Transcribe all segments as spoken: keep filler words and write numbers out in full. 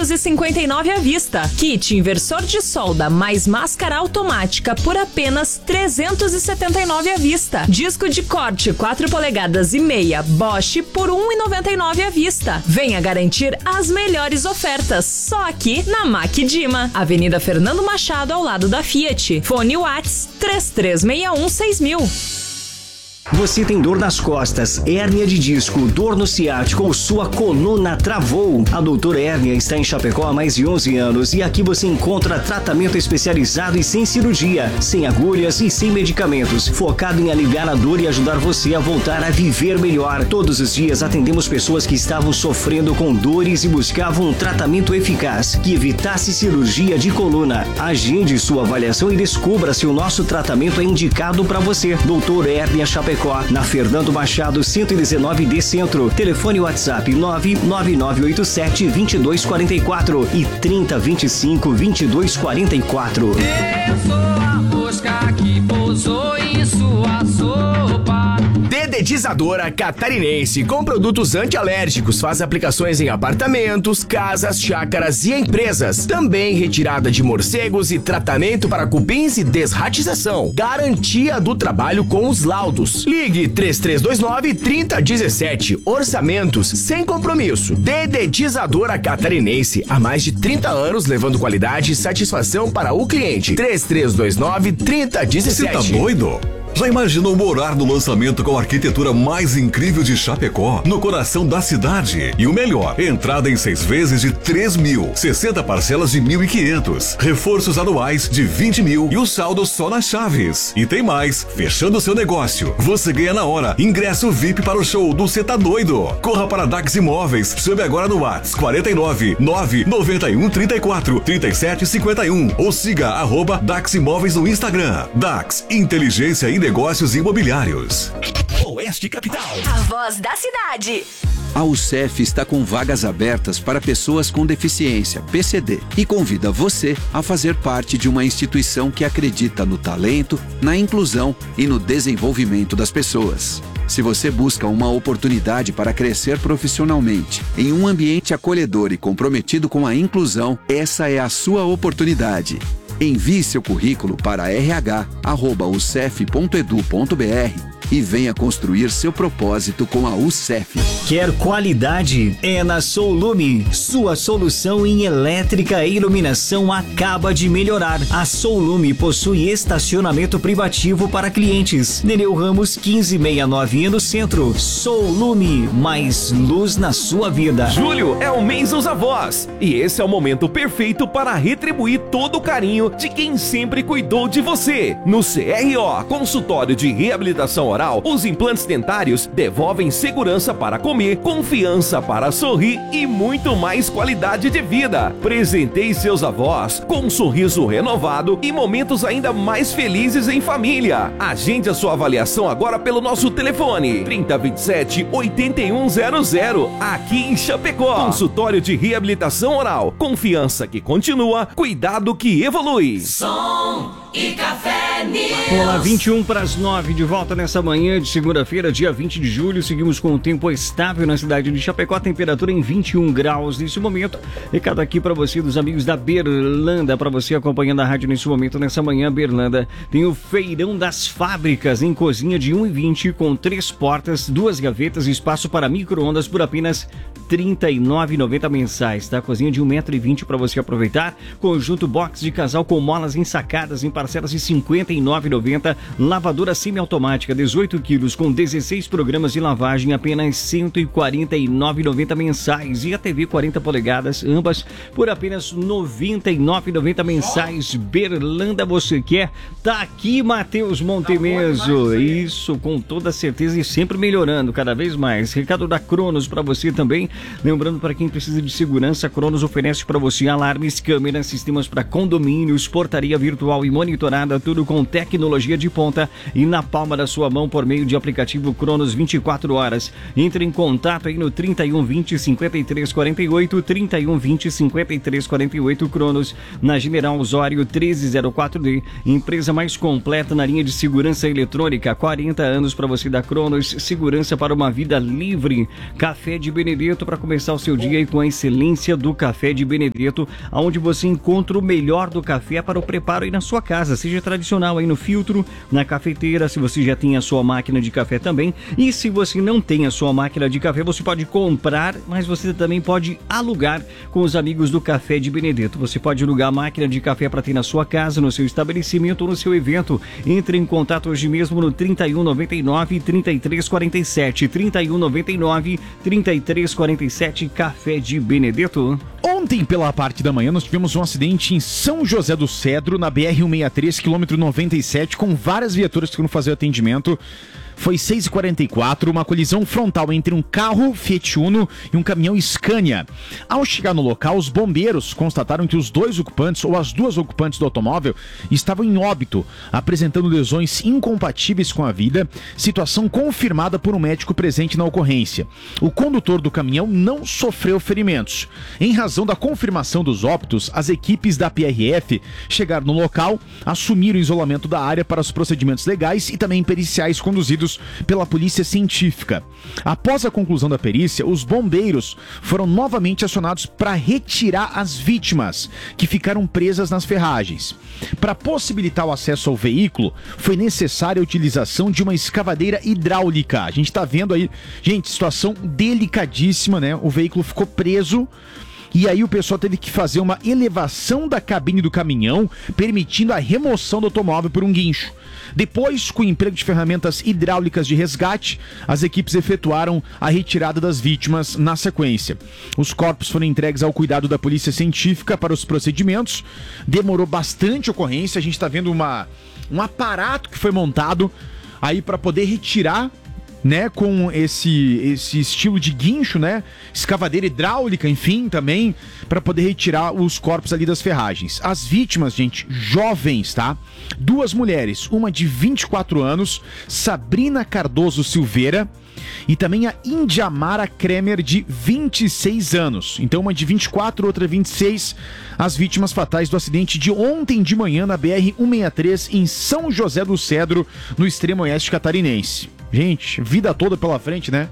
trezentos e cinquenta e nove à vista. Kit inversor de solda mais máscara automática por apenas trezentos e setenta e nove à vista. Disco de corte quatro polegadas e meia Bosch por um e noventa e nove à vista. Venha garantir as melhores ofertas só aqui na Mac Dima, Avenida Fernando Machado, ao lado da Fiat. Fone Whats três três seis um seis mil. Você tem dor nas costas, hérnia de disco, dor no ciático ou sua coluna travou? A Doutor Hérnia está em Chapecó há mais de onze anos e aqui você encontra tratamento especializado e sem cirurgia, sem agulhas e sem medicamentos, focado em aliviar a dor e ajudar você a voltar a viver melhor. Todos os dias atendemos pessoas que estavam sofrendo com dores e buscavam um tratamento eficaz que evitasse cirurgia de coluna. Agende sua avaliação e descubra se o nosso tratamento é indicado para você. Doutor Hérnia Chapecó, na Fernando Machado cento e dezenove D Centro. Telefone WhatsApp nove nove nove oito sete dois dois quatro quatro e trinta, vinte e cinco, vinte e dois quarenta e quatro. Eu sou a mosca que pousou em sua sopa. Dedetizadora Catarinense, com produtos antialérgicos, faz aplicações em apartamentos, casas, chácaras e empresas. Também retirada de morcegos e tratamento para cupins e desratização. Garantia do trabalho com os laudos. Ligue três três dois nove, trinta dezessete. Orçamentos sem compromisso. Dedetizadora Catarinense, há mais de trinta anos levando qualidade e satisfação para o cliente. três três dois nove, trinta dezessete. Você tá doido? Já imaginou morar no lançamento com a arquitetura mais incrível de Chapecó, no coração da cidade? E o melhor, entrada em seis vezes de três mil, sessenta parcelas de mil e quinhentos, reforços anuais de vinte mil e o saldo só nas chaves. E tem mais, fechando seu negócio, você ganha na hora ingresso V I P para o show do Cê Tá Doido. Corra para Dax Imóveis, chame agora no WhatsApp quarenta e nove, nove noventa e um, trinta e quatro, trinta e sete, cinquenta e um ou siga arroba Dax Imóveis no Instagram. Dax, inteligência e negócios imobiliários. Oeste Capital. A voz da cidade. A U C E F está com vagas abertas para pessoas com deficiência, P C D, e convida você a fazer parte de uma instituição que acredita no talento, na inclusão e no desenvolvimento das pessoas. Se você busca uma oportunidade para crescer profissionalmente em um ambiente acolhedor e comprometido com a inclusão, essa é a sua oportunidade. Envie seu currículo para r h arroba u c e f ponto edu ponto b r e venha construir seu propósito com a U C E F. Quer qualidade? É na Soulume. Sua solução em elétrica e iluminação acaba de melhorar. A Soulume possui estacionamento privativo para clientes. Nereu Ramos quinze sessenta e nove no centro. Soulume, mais luz na sua vida. Julho é o mês dos avós e esse é o momento perfeito para retribuir todo o carinho de quem sempre cuidou de você. No C R O, Consultório de Reabilitação Oral, os implantes dentários devolvem segurança para comer, confiança para sorrir e muito mais qualidade de vida. Presenteie seus avós com um sorriso renovado e momentos ainda mais felizes em família. Agende a sua avaliação agora pelo nosso telefone trinta, vinte e sete, oitenta e um zero zero, aqui em Chapecó. Consultório de Reabilitação Oral. Confiança que continua, cuidado que evolui. Som e Café News. Olá, vinte e um para as nove, de volta nessa manhã de segunda-feira, dia vinte de julho. Seguimos com o tempo estável na cidade de Chapecó, temperatura em vinte e um graus nesse momento. Recado aqui para você dos amigos da Berlanda, para você acompanhando a rádio nesse momento. Nessa manhã, Berlanda tem o Feirão das Fábricas em cozinha de um e vinte com três portas, duas gavetas e espaço para micro-ondas por apenas trinta e nove reais e noventa centavos mensais, tá? Cozinha de um metro e vinte para você aproveitar. Conjunto box de casal com molas ensacadas em parcelas de cinquenta e nove reais e noventa centavos. Lavadora semiautomática dezoito quilos com dezesseis programas de lavagem, apenas cento e quarenta e nove reais e noventa centavos mensais. E a T V quarenta polegadas, ambas por apenas noventa e nove reais e noventa centavos mensais. Berlanda, você quer? Tá aqui, Matheus Montemeso. Isso, com toda certeza, e sempre melhorando cada vez mais. Recado da Cronos para você também. Lembrando, para quem precisa de segurança, a Cronos oferece para você alarmes, câmeras, sistemas para condomínios, portaria virtual e monitorada, tudo com tecnologia de ponta e na palma da sua mão. mão por meio de aplicativo Cronos vinte e quatro horas. Entre em contato aí no trinta e um, vinte, cinquenta e três, quarenta e oito, trinta e um, vinte, cinquenta e três, quarenta e oito, Cronos, na General Osório treze zero quatro D, empresa mais completa na linha de segurança eletrônica, quarenta anos para você da Cronos, segurança para uma vida livre. Café de Benedetto para começar o seu dia aí com a excelência do Café de Benedetto, onde você encontra o melhor do café para o preparo aí na sua casa, seja tradicional aí no filtro, na cafeteira, se você já tem a sua máquina de café também, e se você não tem a sua máquina de café, você pode comprar, mas você também pode alugar com os amigos do Café de Benedetto. Você pode alugar a máquina de café para ter na sua casa, no seu estabelecimento ou no seu evento. Entre em contato hoje mesmo no trinta e um, noventa e nove, trinta e três, quarenta e sete, trinta e um, noventa e nove, trinta e três, quarenta e sete, Café de Benedetto. Ontem, pela parte da manhã, nós tivemos um acidente em São José do Cedro, na B R cento e sessenta e três, quilômetro noventa e sete, com várias viaturas que foram fazer atendimento. Foi seis e quarenta e quatro, uma colisão frontal entre um carro Fiat Uno e um caminhão Scania. Ao chegar no local, os bombeiros constataram que os dois ocupantes, ou as duas ocupantes do automóvel, estavam em óbito, apresentando lesões incompatíveis com a vida, situação confirmada por um médico presente na ocorrência. O condutor do caminhão não sofreu ferimentos. Em razão da confirmação dos óbitos, as equipes da P R F chegaram no local, assumiram o isolamento da área para os procedimentos legais e também periciais conduzidos pela polícia científica. Após a conclusão da perícia, os bombeiros foram novamente acionados para retirar as vítimas que ficaram presas nas ferragens. Para possibilitar o acesso ao veículo, foi necessária a utilização de uma escavadeira hidráulica. A gente está vendo aí, gente, situação delicadíssima, né? O veículo ficou preso. E aí o pessoal teve que fazer uma elevação da cabine do caminhão, permitindo a remoção do automóvel por um guincho. Depois, com o emprego de ferramentas hidráulicas de resgate, as equipes efetuaram a retirada das vítimas na sequência. Os corpos foram entregues ao cuidado da polícia científica para os procedimentos. Demorou bastante a ocorrência, a gente está vendo uma, um aparato que foi montado aí para poder retirar, né, com esse, esse estilo de guincho, né, escavadeira hidráulica, enfim, também, para poder retirar os corpos ali das ferragens. As vítimas, gente, jovens, tá? Duas mulheres, uma de vinte e quatro anos, Sabrina Cardoso Silveira, e também a Indiamara Kremer, de vinte e seis anos. Então, uma de vinte e quatro, outra vinte e seis, as vítimas fatais do acidente de ontem de manhã na B R cento e sessenta e três, em São José do Cedro, no extremo oeste catarinense. Gente, vida toda pela frente, né?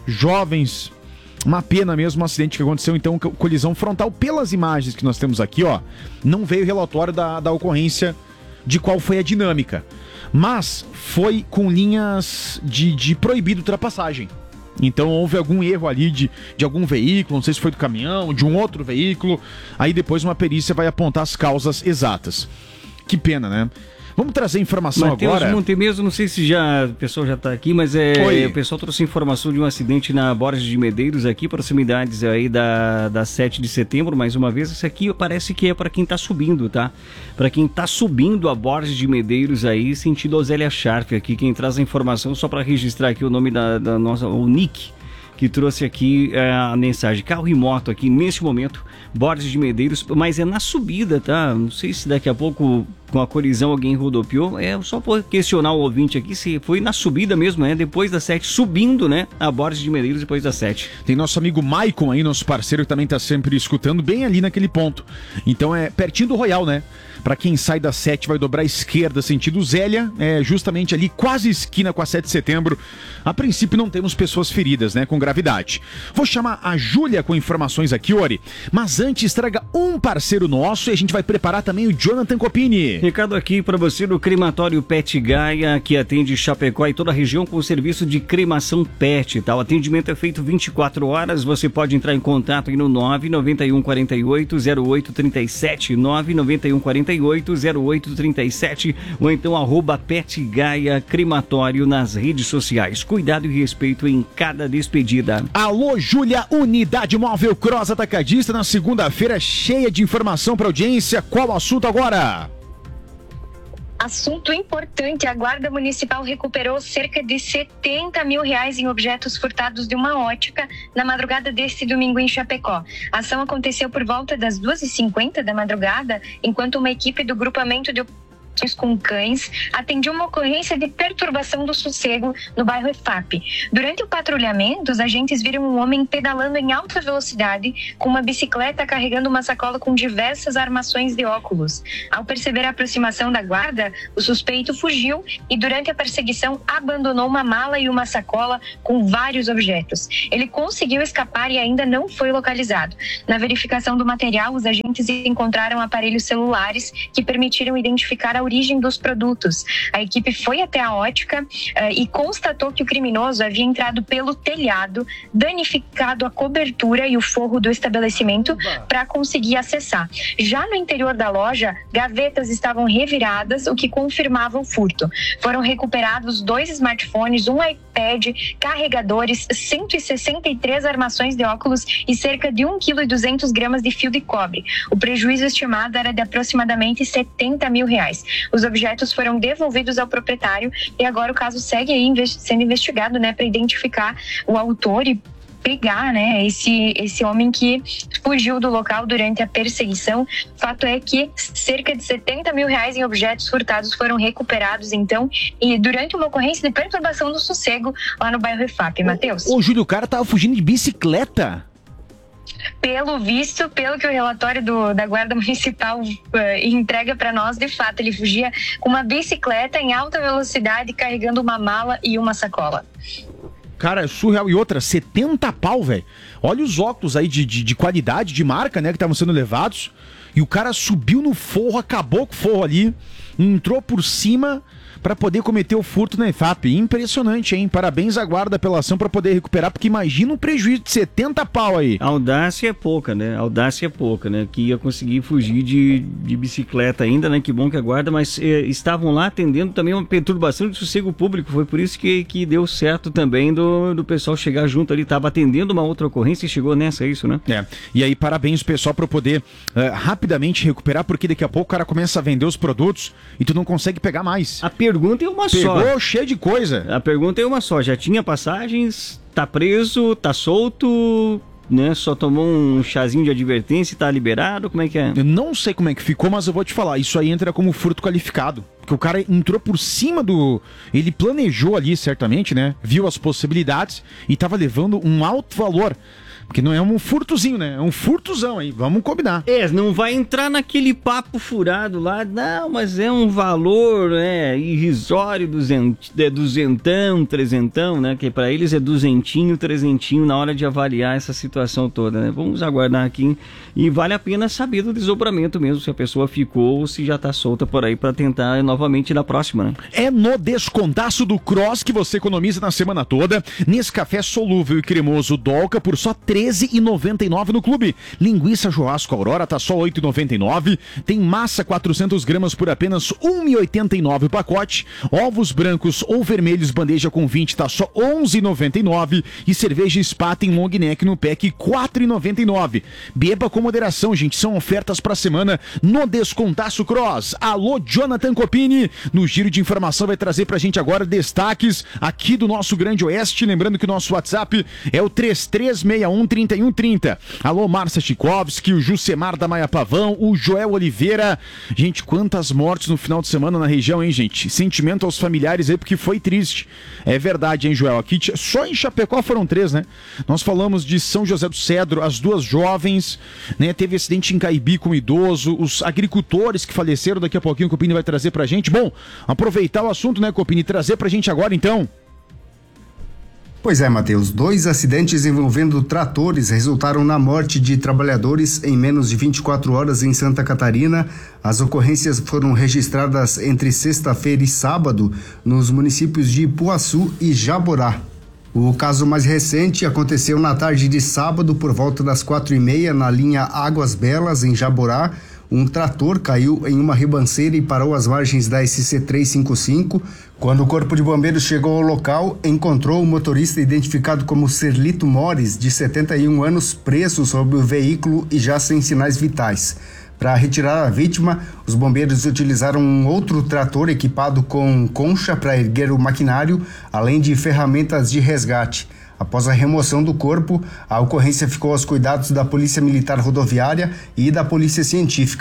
Jovens, uma pena mesmo o acidente que aconteceu, então, colisão frontal. Pelas imagens que nós temos aqui, ó, não veio relatório da, da ocorrência de qual foi a dinâmica, mas foi com linhas de, de proibido ultrapassagem. Então houve algum erro ali de, de algum veículo, não sei se foi do caminhão, de um outro veículo. Aí depois uma perícia vai apontar as causas exatas. Que pena, né? Vamos trazer informação Mateus agora. Montemezzo, não sei se já, o pessoal já está aqui, mas é, Oi. o pessoal trouxe informação de um acidente na Borges de Medeiros, aqui, proximidades aí da, da sete de setembro, mais uma vez. Isso aqui parece que é para quem está subindo, tá? Para quem está subindo a Borges de Medeiros aí, sentido Osélia Sharp aqui, quem traz a informação, só para registrar aqui o nome da, da nossa, o Nick, que trouxe aqui é, a mensagem, carro e moto aqui neste momento, Borges de Medeiros, mas é na subida, tá? Não sei se daqui a pouco com a colisão alguém rodopiou, é só por questionar o ouvinte aqui se foi na subida mesmo, né? Depois das sete, subindo, né? A Borges de Medeiros depois das sete. Tem nosso amigo Maicon aí, nosso parceiro, que também tá sempre escutando, bem ali naquele ponto. Então é pertinho do Royal, né? Pra quem sai da sete, vai dobrar à esquerda, sentido Zélia, é justamente ali, quase esquina com a sete de setembro. A princípio não temos pessoas feridas, né, com gravidade. Vou chamar a Júlia com informações aqui, Ori, mas antes traga um parceiro nosso e a gente vai preparar também o Jonathan Copini. Recado aqui para você do Crematório Pet Gaia, que atende Chapecó e toda a região com o serviço de cremação pet, tá? O atendimento é feito vinte e quatro horas, você pode entrar em contato aí no nove nove um quatro oito zero oito três sete, nove nove um quatro oito zero oito três sete, ou então arroba Pet Gaia Crematório nas redes sociais. Cuidado e respeito em cada despedida. Alô, Júlia, Unidade Móvel Cross Atacadista, na segunda-feira, cheia de informação para audiência. Qual o assunto agora? Assunto importante, a Guarda Municipal recuperou cerca de setenta mil reais em objetos furtados de uma ótica na madrugada deste domingo em Chapecó. A ação aconteceu por volta das duas e cinquenta da madrugada, enquanto uma equipe do grupamento de com cães atendiu uma ocorrência de perturbação do sossego no bairro E F A P. Durante o patrulhamento, os agentes viram um homem pedalando em alta velocidade com uma bicicleta carregando uma sacola com diversas armações de óculos. Ao perceber a aproximação da guarda, o suspeito fugiu e durante a perseguição abandonou uma mala e uma sacola com vários objetos. Ele conseguiu escapar e ainda não foi localizado. Na verificação do material, os agentes encontraram aparelhos celulares que permitiram identificar a origem dos produtos. A equipe foi até a ótica uh, e constatou que o criminoso havia entrado pelo telhado, danificado a cobertura e o forro do estabelecimento para conseguir acessar. Já no interior da loja, gavetas estavam reviradas, o que confirmava o furto. Foram recuperados dois smartphones, um iPad, carregadores, cento e sessenta e três armações de óculos e cerca de um vírgula duzentos quilos de fio de cobre. O prejuízo estimado era de aproximadamente setenta mil reais. Os objetos foram devolvidos ao proprietário e agora o caso segue aí sendo investigado, né, para identificar o autor e pegar, né, esse, esse homem que fugiu do local durante a perseguição. Fato é que cerca de setenta mil reais em objetos furtados foram recuperados, então, e durante uma ocorrência de perturbação do sossego lá no bairro E F A P. Matheus? Ô, Júlio, o cara tava fugindo de bicicleta? Pelo visto, pelo que o relatório do, da Guarda Municipal uh, entrega para nós, de fato, ele fugia com uma bicicleta em alta velocidade, carregando uma mala e uma sacola. Cara, é surreal. E outra, setenta pau, velho. Olha os óculos aí de, de, de qualidade, de marca, né, que estavam sendo levados. E o cara subiu no forro, acabou com o forro ali, entrou por cima para poder cometer o furto na E F A P. Impressionante, hein? Parabéns à guarda pela ação para poder recuperar, porque imagina um prejuízo de setenta pau aí. A audácia é pouca, né? A audácia é pouca, né? Que ia conseguir fugir de, de bicicleta ainda, né? Que bom que a guarda, mas eh, estavam lá atendendo também uma perturbação de sossego público. Foi por isso que, que deu certo também do, do pessoal chegar junto ali. Tava atendendo uma outra ocorrência e chegou nessa, é isso, né? É. E aí, parabéns pessoal para poder uh, rapidamente recuperar, porque daqui a pouco o cara começa a vender os produtos e tu não consegue pegar mais. A pergunta é uma Pegou só. Pegou cheio de coisa. A pergunta é uma só. Já tinha passagens, tá preso, tá solto, né? Só tomou um chazinho de advertência e tá liberado? Como é que é? Eu não sei como é que ficou, mas eu vou te falar. Isso aí entra como furto qualificado. Porque o cara entrou por cima do... Ele planejou ali, certamente, né? Viu as possibilidades e tava levando um alto valor. Porque não é um furtozinho, né? É um furtozão aí, vamos combinar. É, não vai entrar naquele papo furado lá, não, mas é um valor, né, irrisório, duzent, é duzentão, trezentão, né? Que pra eles é duzentinho, trezentinho na hora de avaliar essa situação toda, né? Vamos aguardar aqui e vale a pena saber do desdobramento mesmo, se a pessoa ficou ou se já tá solta por aí pra tentar novamente na próxima, né? É no descontaço do Cross que você economiza na semana toda. Nescafé solúvel e cremoso Dolca por só treze reais e noventa e nove centavos no clube. Linguiça churrasco Aurora tá só oito reais e noventa e nove centavos. Tem massa quatrocentas gramas por apenas um real e oitenta e nove centavos o pacote. Ovos brancos ou vermelhos bandeja com vinte tá só onze reais e noventa e nove centavos. E cerveja Spaten Long Neck no pack quatro reais e noventa e nove centavos. Beba com moderação, gente. São ofertas pra semana no Descontaço Cross. Alô, Jonathan Copini. No giro de informação vai trazer pra gente agora destaques aqui do nosso Grande Oeste. Lembrando que o nosso WhatsApp é o três três seis um, três um três zero. Alô, Márcia Chikovski, o Jucemar da Maia Pavão, o Joel Oliveira. Gente, quantas mortes no final de semana na região, hein, gente? Sentimento aos familiares aí, porque foi triste. É verdade, hein, Joel? Aqui, só em Chapecó foram três, né? Nós falamos de São José do Cedro, as duas jovens, né? Teve acidente em Caibi com um idoso, os agricultores que faleceram, daqui a pouquinho o Copini vai trazer pra gente. Bom, aproveitar o assunto, né, Copini, trazer pra gente agora, então. Pois é, Matheus, dois acidentes envolvendo tratores resultaram na morte de trabalhadores em menos de vinte e quatro horas em Santa Catarina. As ocorrências foram registradas entre sexta-feira e sábado nos municípios de Ipuaçu e Jaborá. O caso mais recente aconteceu na tarde de sábado por volta das quatro e meia na linha Águas Belas, em Jaborá. Um trator caiu em uma ribanceira e parou às margens da S C trezentos e cinquenta e cinco. Quando o corpo de bombeiros chegou ao local, encontrou o motorista identificado como Serlito Mores, de setenta e um anos, preso sob o veículo e já sem sinais vitais. Para retirar a vítima, os bombeiros utilizaram um outro trator equipado com concha para erguer o maquinário, além de ferramentas de resgate. Após a remoção do corpo, a ocorrência ficou aos cuidados da Polícia Militar Rodoviária e da Polícia Científica.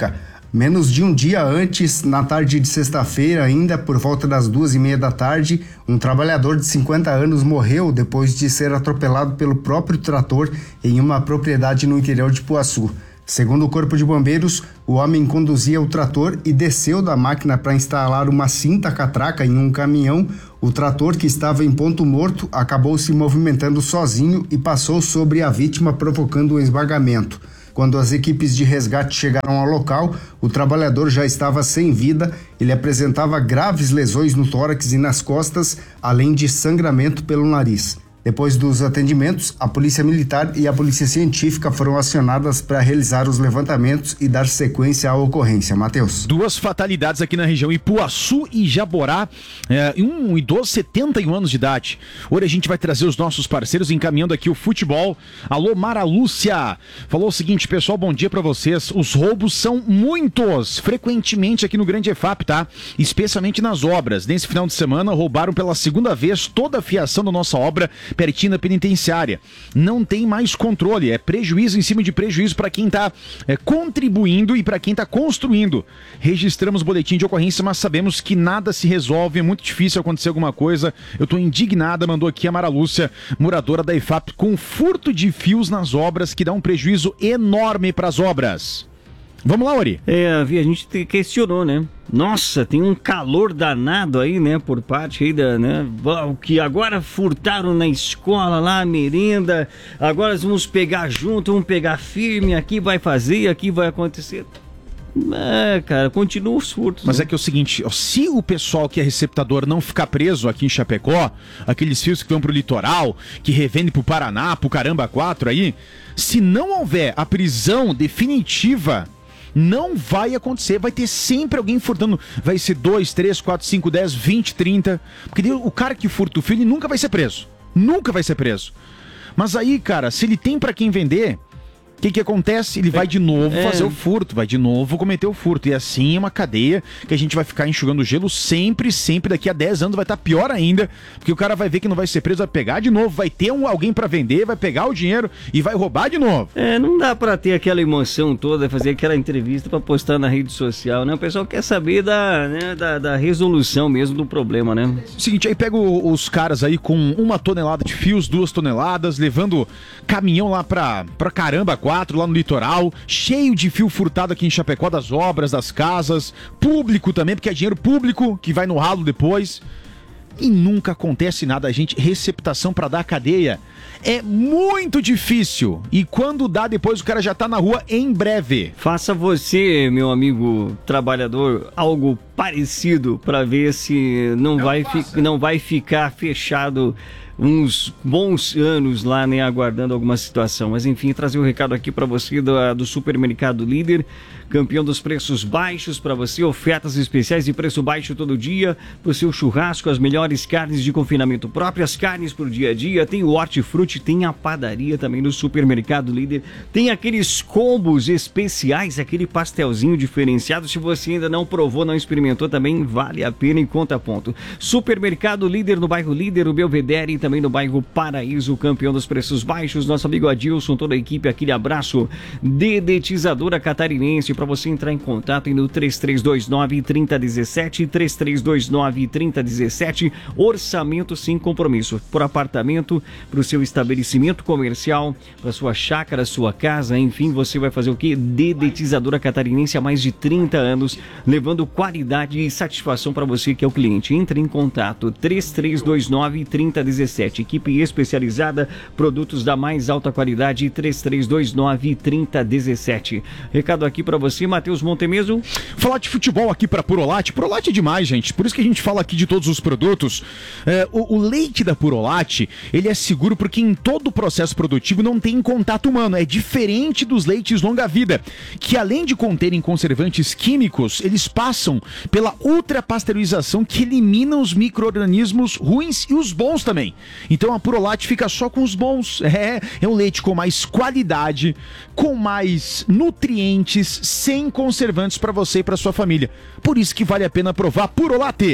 Menos de um dia antes, na tarde de sexta-feira, ainda por volta das duas e meia da tarde, um trabalhador de cinquenta anos morreu depois de ser atropelado pelo próprio trator em uma propriedade no interior de Ipuaçu. Segundo o Corpo de Bombeiros, o homem conduzia o trator e desceu da máquina para instalar uma cinta catraca em um caminhão. O trator, que estava em ponto morto, acabou se movimentando sozinho e passou sobre a vítima, provocando um esmagamento. Quando as equipes de resgate chegaram ao local, o trabalhador já estava sem vida. Ele apresentava graves lesões no tórax e nas costas, além de sangramento pelo nariz. Depois dos atendimentos, a Polícia Militar e a Polícia Científica foram acionadas para realizar os levantamentos e dar sequência à ocorrência. Matheus. Duas fatalidades aqui na região, Ipuaçu e Jaborá, é, um idoso, setenta e um anos de idade. Hoje a gente vai trazer os nossos parceiros encaminhando aqui o futebol. Alô, Mara Lúcia. Falou o seguinte, pessoal, bom dia para vocês. Os roubos são muitos, frequentemente aqui no Grande E F A P, tá? Especialmente nas obras. Nesse final de semana, roubaram pela segunda vez toda a fiação da nossa obra pertinho da penitenciária. Não tem mais controle, é prejuízo em cima de prejuízo para quem está é, contribuindo e para quem está construindo. Registramos boletim de ocorrência, mas sabemos que nada se resolve, é muito difícil acontecer alguma coisa. Eu estou indignada, mandou aqui a Mara Lúcia, moradora da E F A P, com furto de fios nas obras que dá um prejuízo enorme para as obras. Vamos lá, Ori. É, a gente questionou, né? Nossa, tem um calor danado aí, né? Por parte aí da, né? O que agora furtaram na escola lá, a merenda. Agora nós vamos pegar junto, vamos pegar firme. Aqui vai fazer, aqui vai acontecer. É, cara, continua os furtos. Mas né? é que é o seguinte, se o pessoal que é receptador não ficar preso aqui em Chapecó, aqueles fios que vão pro litoral, que revendem pro Paraná, pro Caramba quatro aí, se não houver a prisão definitiva, não vai acontecer, vai ter sempre alguém furtando, vai ser dois, três, quatro, cinco, dez, vinte, trinta, porque o cara que furta o fio, ele nunca vai ser preso, nunca vai ser preso. Mas aí, cara, se ele tem pra quem vender, o que que acontece? Ele vai de novo É. fazer o furto, vai de novo cometer o furto. E assim é uma cadeia que a gente vai ficar enxugando gelo sempre, sempre. Daqui a dez anos vai estar pior ainda, porque o cara vai ver que não vai ser preso, vai pegar de novo, vai ter um, alguém pra vender, vai pegar o dinheiro e vai roubar de novo. É, não dá pra ter aquela emoção toda, fazer aquela entrevista pra postar na rede social, né? O pessoal quer saber da, né, da, da resolução mesmo do problema, né? Seguinte, aí pega o- os caras aí com uma tonelada de fios, duas toneladas, levando caminhão lá pra, pra Caramba quatro, lá no litoral, cheio de fio furtado aqui em Chapecó, das obras, das casas, público também, porque é dinheiro público que vai no ralo depois. E nunca acontece nada, a gente, receptação pra dar a cadeia é muito difícil. E quando dá, depois o cara já tá na rua em breve. Faça você, meu amigo trabalhador, algo parecido para ver se não vai, fi- não vai ficar fechado uns bons anos lá, né, aguardando alguma situação. Mas enfim, trazer o um recado aqui para você do, do Supermercado Líder, campeão dos preços baixos para você, ofertas especiais de preço baixo todo dia, pro seu churrasco, as melhores carnes de confinamento próprias, carnes pro dia a dia, tem o hortifruti, tem a padaria também no Supermercado Líder, tem aqueles combos especiais, aquele pastelzinho diferenciado, se você ainda não provou, não experimentou, também vale a pena e conta ponto. Supermercado Líder no bairro Líder, o Belvedere, e também no bairro Paraíso, campeão dos preços baixos, nosso amigo Adilson, toda a equipe, aquele abraço. Dedetizadora Catarinense, para você entrar em contato no três três dois nove, três zero um sete, três três dois nove, três zero um sete, orçamento sem compromisso, por apartamento, para o seu estabelecimento comercial, para sua chácara, sua casa, enfim, você vai fazer o que? Dedetizadora Catarinense há mais de trinta anos, levando qualidade e satisfação para você que é o cliente. Entre em contato, três três dois nove, três zero um sete, equipe especializada, produtos da mais alta qualidade, três três dois nove, três zero um sete. Recado aqui para você, Matheus Montemeso. Falar de futebol aqui pra Purolate. Purolate é demais, gente. Por isso que a gente fala aqui de todos os produtos. É, o, o leite da Purolate, ele é seguro porque em todo o processo produtivo não tem contato humano. É diferente dos leites longa-vida, que além de conterem conservantes químicos, eles passam pela ultrapasteurização que elimina os micro-organismos ruins e os bons também. Então a Purolate fica só com os bons. É, é um leite com mais qualidade, com mais nutrientes, sem conservantes para você e para sua família. Por isso que vale a pena provar Purolate.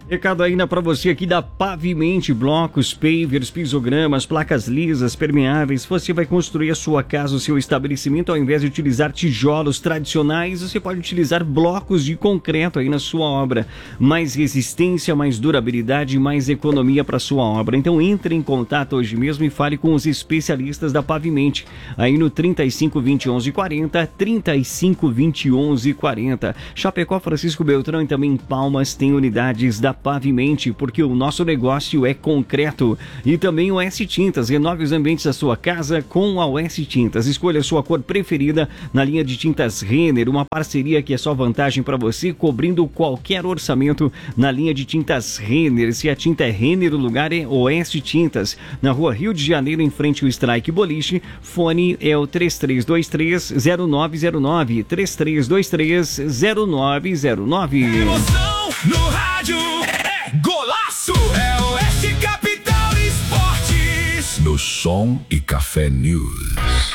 Recado ainda para você aqui da Pavimente, blocos, pavers, pisogramas, placas lisas, permeáveis. Você vai construir a sua casa, o seu estabelecimento, ao invés de utilizar tijolos tradicionais, você pode utilizar blocos de concreto aí na sua obra. Mais resistência, mais durabilidade, mais economia para sua obra. Então entre em contato hoje mesmo e fale com os especialistas da Pavimente. Aí no trinta e cinco, vinte, onze, quarenta, trinta e cinco, vinte, onze, quarenta. Chapecó, Francisco Beltrão e também Palmas tem unidades da Pavimente, porque o nosso negócio é concreto. E também o S Tintas, renove os ambientes da sua casa com a O S Tintas. Escolha a sua cor preferida na linha de tintas Renner, uma parceria que é só vantagem para você, cobrindo qualquer orçamento na linha de tintas Renner. Se a tinta é Renner, o lugar é O S Tintas. Na rua Rio de Janeiro, em frente ao Strike Boliche, fone é o três três dois três, zero nove zero nove, três três dois três, zero nove zero nove. Emoção no rádio é golaço, é Oeste Capital Esportes. No Som e Café News.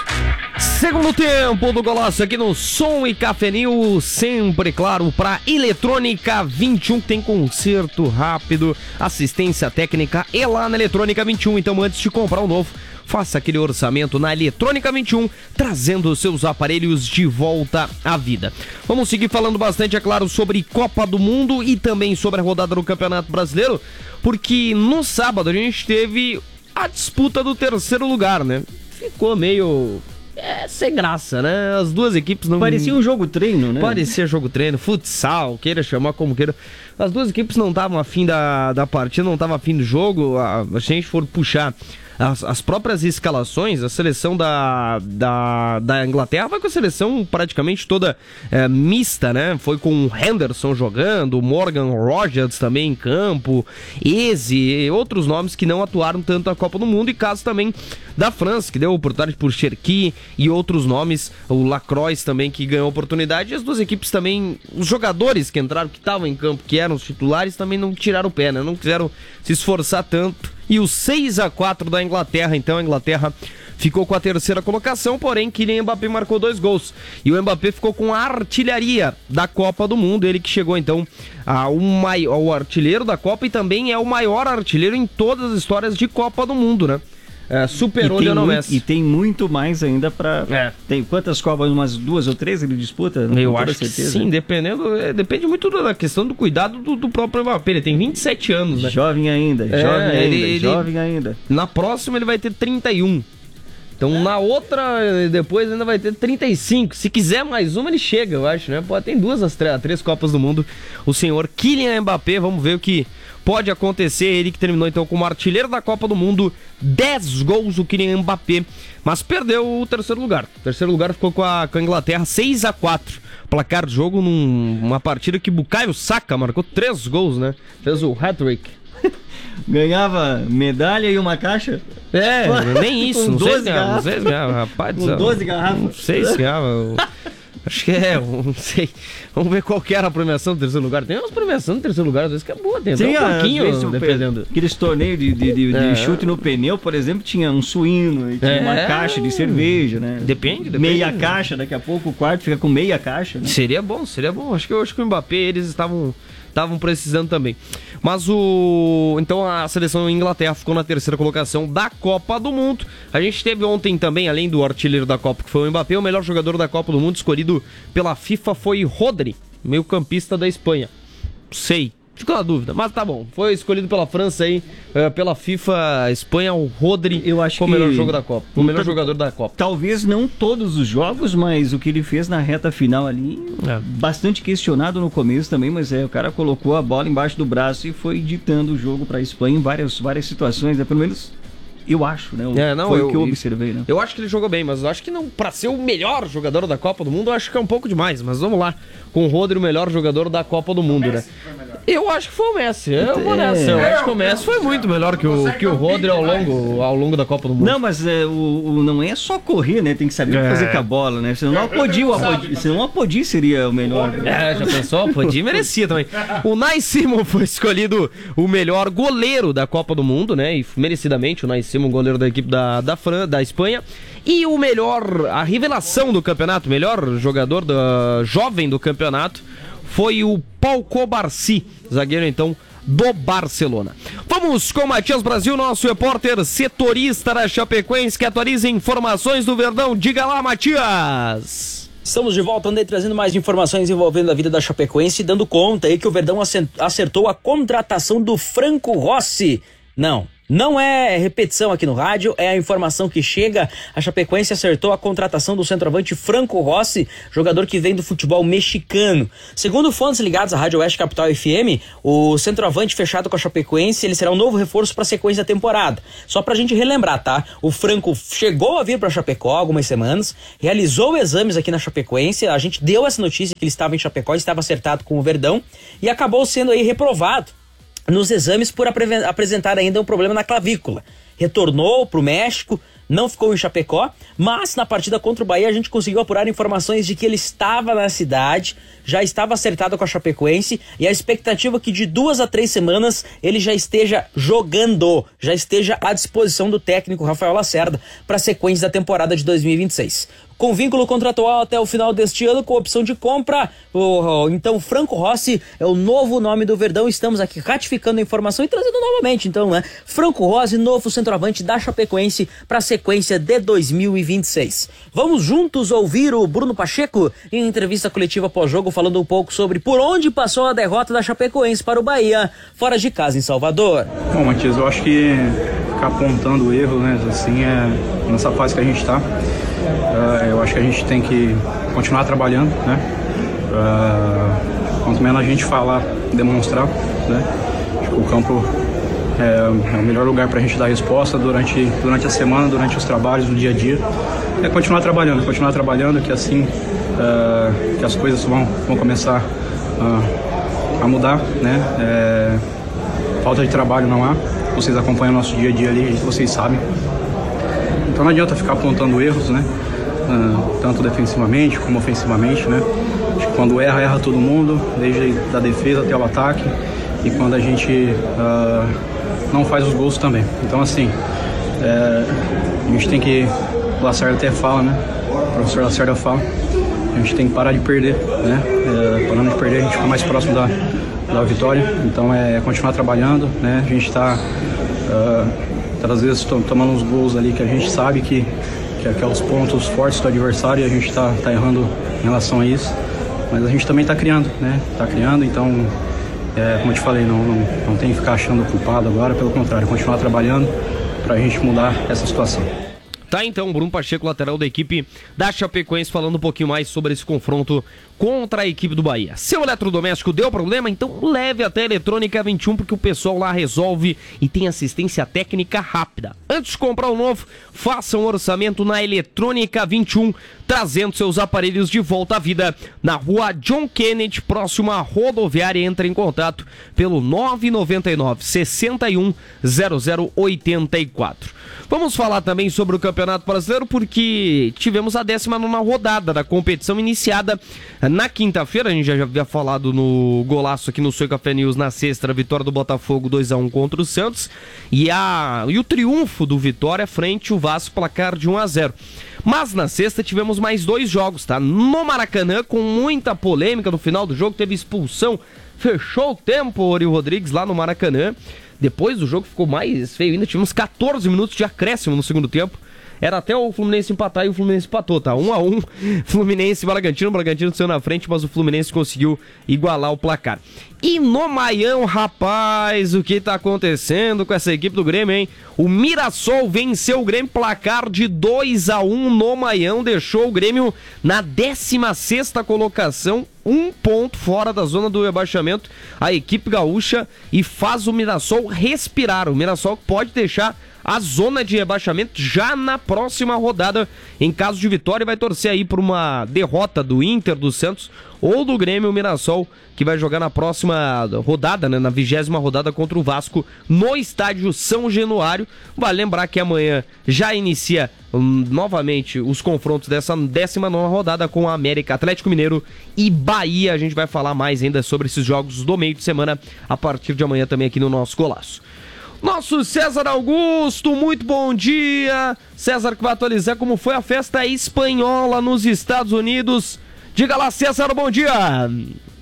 Segundo tempo do Golaço aqui no Som e Café News, sempre, claro, para Eletrônica vinte e um, que tem conserto rápido, assistência técnica e lá na Eletrônica vinte e um. Então, antes de comprar um novo, faça aquele orçamento na Eletrônica vinte e um, trazendo os seus aparelhos de volta à vida. Vamos seguir falando bastante, é claro, sobre Copa do Mundo e também sobre a rodada do Campeonato Brasileiro, porque no sábado a gente teve a disputa do terceiro lugar, né? Ficou meio... É, sem graça, né? As duas equipes não... Parecia um jogo treino, né? Parecia jogo treino, futsal, queira chamar como queira. As duas equipes não estavam afim da, da partida, não estavam afim do jogo. A, a gente for puxar as, as próprias escalações, a seleção da, da, da Inglaterra vai com a seleção praticamente toda é, mista, né? Foi com o Henderson jogando, Morgan Rogers também em campo, Eze e outros nomes que não atuaram tanto na Copa do Mundo, e caso também da França, que deu oportunidade por Cherki e outros nomes, o Lacroix também, que ganhou oportunidade, e as duas equipes também, os jogadores que entraram, que estavam em campo, que eram os titulares, também não tiraram o pé, né? Não quiseram se esforçar tanto. E o seis a quatro da Inglaterra, então a Inglaterra ficou com a terceira colocação, porém Kylian Mbappé marcou dois gols. E o Mbappé ficou com a artilharia da Copa do Mundo, ele que chegou então ao, maior, ao artilheiro da Copa e também é o maior artilheiro em todas as histórias de Copa do Mundo, né? É, superou o Lionel Messi. E tem muito mais ainda pra... É. Tem quantas Copas? Umas duas ou três ele disputa? Não Eu acho certeza. que sim, dependendo... É, depende muito da questão do cuidado do, do próprio Mbappé. Ele tem vinte e sete anos, né? Jovem ainda, é, jovem ainda, ele, jovem ainda. Na próxima ele vai ter trinta e um. Então na outra, depois ainda vai ter trinta e cinco. Se quiser mais uma, ele chega, eu acho, né? Pode, tem duas das três, três Copas do Mundo. O senhor Kylian Mbappé, vamos ver o que pode acontecer. Ele que terminou então como artilheiro da Copa do Mundo, dez gols o Kylian Mbappé, mas perdeu o terceiro lugar. O terceiro lugar ficou com a, com a Inglaterra, seis a quatro. Placar de jogo numa partida que Bukayo Saka marcou três gols, né? Fez o hat-trick. Ganhava medalha e uma caixa? É, nem isso. Não sei se ganhava, não sei se ganhava, rapaz. Com doze garrafas. Não sei se ganhava. Acho que é, não sei. Vamos ver qual que era a premiação do terceiro lugar. Tem umas premiações do terceiro lugar, às vezes que é boa, tem Sim, um pouquinho, dependendo. Aqueles torneios de, de, de, é. de chute no pneu, por exemplo, tinha um suíno e tinha é. uma caixa de cerveja, né? Depende, depende. Meia caixa, daqui a pouco o quarto fica com meia caixa, né? Seria bom, seria bom. Acho que, eu acho que o Mbappé, eles estavam... estavam precisando também. Mas o... Então a seleção Inglaterra ficou na terceira colocação da Copa do Mundo. A gente teve ontem também, além do artilheiro da Copa, que foi o Mbappé, o melhor jogador da Copa do Mundo escolhido pela FIFA foi Rodri, meio campista da Espanha. Sei, ficou na dúvida, mas tá bom. Foi escolhido pela França aí, pela FIFA Espanha, o Rodri. Eu acho foi o melhor jogo da Copa. O melhor jogador da Copa. Talvez não todos os jogos, mas o que ele fez na reta final ali, é. bastante questionado no começo também, mas é, o cara colocou a bola embaixo do braço e foi ditando o jogo pra Espanha em várias, várias situações, né? Pelo menos eu acho, né? É, não, foi eu, o que eu observei, né? Eu acho que ele jogou bem, mas eu acho que não, pra ser o melhor jogador da Copa do Mundo, eu acho que é um pouco demais. Mas vamos lá, com o Rodri, o melhor jogador da Copa do Mundo, né? Eu acho que foi o Messi, eu vou nessa. Eu acho que o Messi foi muito melhor que o, que o Rodri ao longo, ao longo da Copa do Mundo. Não, mas é, o, o, não é só correr, né? Tem que saber o que fazer com a bola, né? Senão o Apodi, o Apodi, senão o Apodi seria o melhor. É, já pensou? O Apodi merecia também. O Unai Simon foi escolhido o melhor goleiro da Copa do Mundo, né? E merecidamente, o Unai Simon, goleiro da equipe da, da, Fran, da Espanha. E o melhor, a revelação do campeonato, o melhor jogador da, jovem do campeonato, foi o Paul Cobarci, zagueiro então do Barcelona. Vamos com o Matias Brasil, nosso repórter setorista da Chapecoense, que atualiza informações do Verdão. Diga lá, Matias! Estamos de volta, andei trazendo mais informações envolvendo a vida da Chapecoense, dando conta aí que o Verdão acertou a contratação do Franco Rossi. Não, não é repetição aqui no rádio, é a informação que chega. A Chapecoense acertou a contratação do centroavante Franco Rossi, jogador que vem do futebol mexicano. Segundo fontes ligadas à Rádio Oeste Capital F M, o centroavante fechado com a Chapecoense, ele será um novo reforço para a sequência da temporada. Só pra gente relembrar, tá? O Franco chegou a vir para Chapecó há algumas semanas, realizou exames aqui na Chapecoense, a gente deu essa notícia que ele estava em Chapecó, estava acertado com o Verdão e acabou sendo aí reprovado nos exames por apre- apresentar ainda um problema na clavícula. Retornou pro México, não ficou em Chapecó, mas na partida contra o Bahia a gente conseguiu apurar informações de que ele estava na cidade, já estava acertado com a Chapecoense e a expectativa é que de duas a três semanas ele já esteja jogando, já esteja à disposição do técnico Rafael Lacerda para a sequência da temporada de dois mil e vinte e seis. Com vínculo contratual até o final deste ano, com opção de compra, o, então Franco Rossi é o novo nome do Verdão. Estamos aqui ratificando a informação e trazendo novamente, então, né? Franco Rossi, novo centroavante da Chapecoense para a sequência de dois mil e vinte e seis. Vamos juntos ouvir o Bruno Pacheco em entrevista coletiva pós-jogo, falando um pouco sobre por onde passou a derrota da Chapecoense para o Bahia, fora de casa em Salvador. Bom, Matias, eu acho que ficar apontando o erro, né, assim, é nessa fase que a gente está. Uh, eu acho que a gente tem que continuar trabalhando, né? Uh, quanto menos a gente falar, demonstrar, né? Acho que o campo é, é o melhor lugar para a gente dar resposta durante, durante a semana, durante os trabalhos, no dia a dia. É continuar trabalhando, continuar trabalhando, que assim uh, que as coisas vão, vão começar uh, a mudar, né? É, falta de trabalho não há. Vocês acompanham o nosso dia a dia ali, vocês sabem. Então não adianta ficar apontando erros, né? Uh, tanto defensivamente como ofensivamente, né? Acho que quando erra, erra todo mundo, desde a defesa até o ataque. E quando a gente uh, não faz os gols também. Então assim, é, a gente tem que, o Lacerda até fala, né? O professor Lacerda fala, a gente tem que parar de perder, né? É, parando de perder, a gente fica mais próximo da, da vitória. Então é continuar trabalhando, né? A gente está... Uh, às vezes tomando uns gols ali que a gente sabe que, que, é, que é os pontos fortes do adversário e a gente está tá errando em relação a isso, mas a gente também está criando, né? Está criando, então, é, como eu te falei, não, não, não tem que ficar achando culpado agora, pelo contrário, continuar trabalhando para a gente mudar essa situação. Tá, então, Bruno Pacheco, lateral da equipe da Chapecoense, falando um pouquinho mais sobre esse confronto contra a equipe do Bahia. Seu eletrodoméstico deu problema? Então leve até a Eletrônica vinte e um, porque o pessoal lá resolve e tem assistência técnica rápida. Antes de comprar o novo, faça um orçamento na Eletrônica vinte e um, trazendo seus aparelhos de volta à vida. Na rua John Kennedy, próximo à rodoviária. Entre em contato pelo nove nove nove, seis um, zero zero oito quatro. Vamos falar também sobre o Campeonato Brasileiro, porque tivemos a décima nona rodada da competição iniciada na quinta-feira. A gente já havia falado no golaço aqui no Soy Café News na sexta, a vitória do Botafogo dois a um contra o Santos e, a, e o triunfo do Vitória frente ao Vasco, placar de um a zero. Mas na sexta tivemos mais dois jogos, tá? No Maracanã, com muita polêmica no final do jogo, teve expulsão, fechou o tempo, Ori Rodrigues, lá no Maracanã. Depois do jogo ficou mais feio ainda, tivemos catorze minutos de acréscimo no segundo tempo. Era até o Fluminense empatar e o Fluminense empatou, tá? um a um, Fluminense e Bragantino. O Bragantino saiu na frente, mas o Fluminense conseguiu igualar o placar. E no Maião, rapaz, o que tá acontecendo com essa equipe do Grêmio, hein? O Mirassol venceu o Grêmio, placar de dois a um no Maião, deixou o Grêmio na décima sexta colocação, um ponto fora da zona do rebaixamento, a equipe gaúcha, e faz o Mirassol respirar. O Mirassol pode deixar a zona de rebaixamento já na próxima rodada. Em caso de vitória, vai torcer aí por uma derrota do Inter, do Santos ou do Grêmio. O Mirassol que vai jogar na próxima rodada, né, na vigésima rodada contra o Vasco no estádio São Januário. Vale lembrar que amanhã já inicia um, novamente os confrontos dessa décima nona rodada com a América, Atlético Mineiro e Bahia. A gente vai falar mais ainda sobre esses jogos do meio de semana a partir de amanhã também aqui no nosso Golaço. Nosso César Augusto, muito bom dia. César que vai atualizar como foi a festa espanhola nos Estados Unidos. Diga lá, César, bom dia.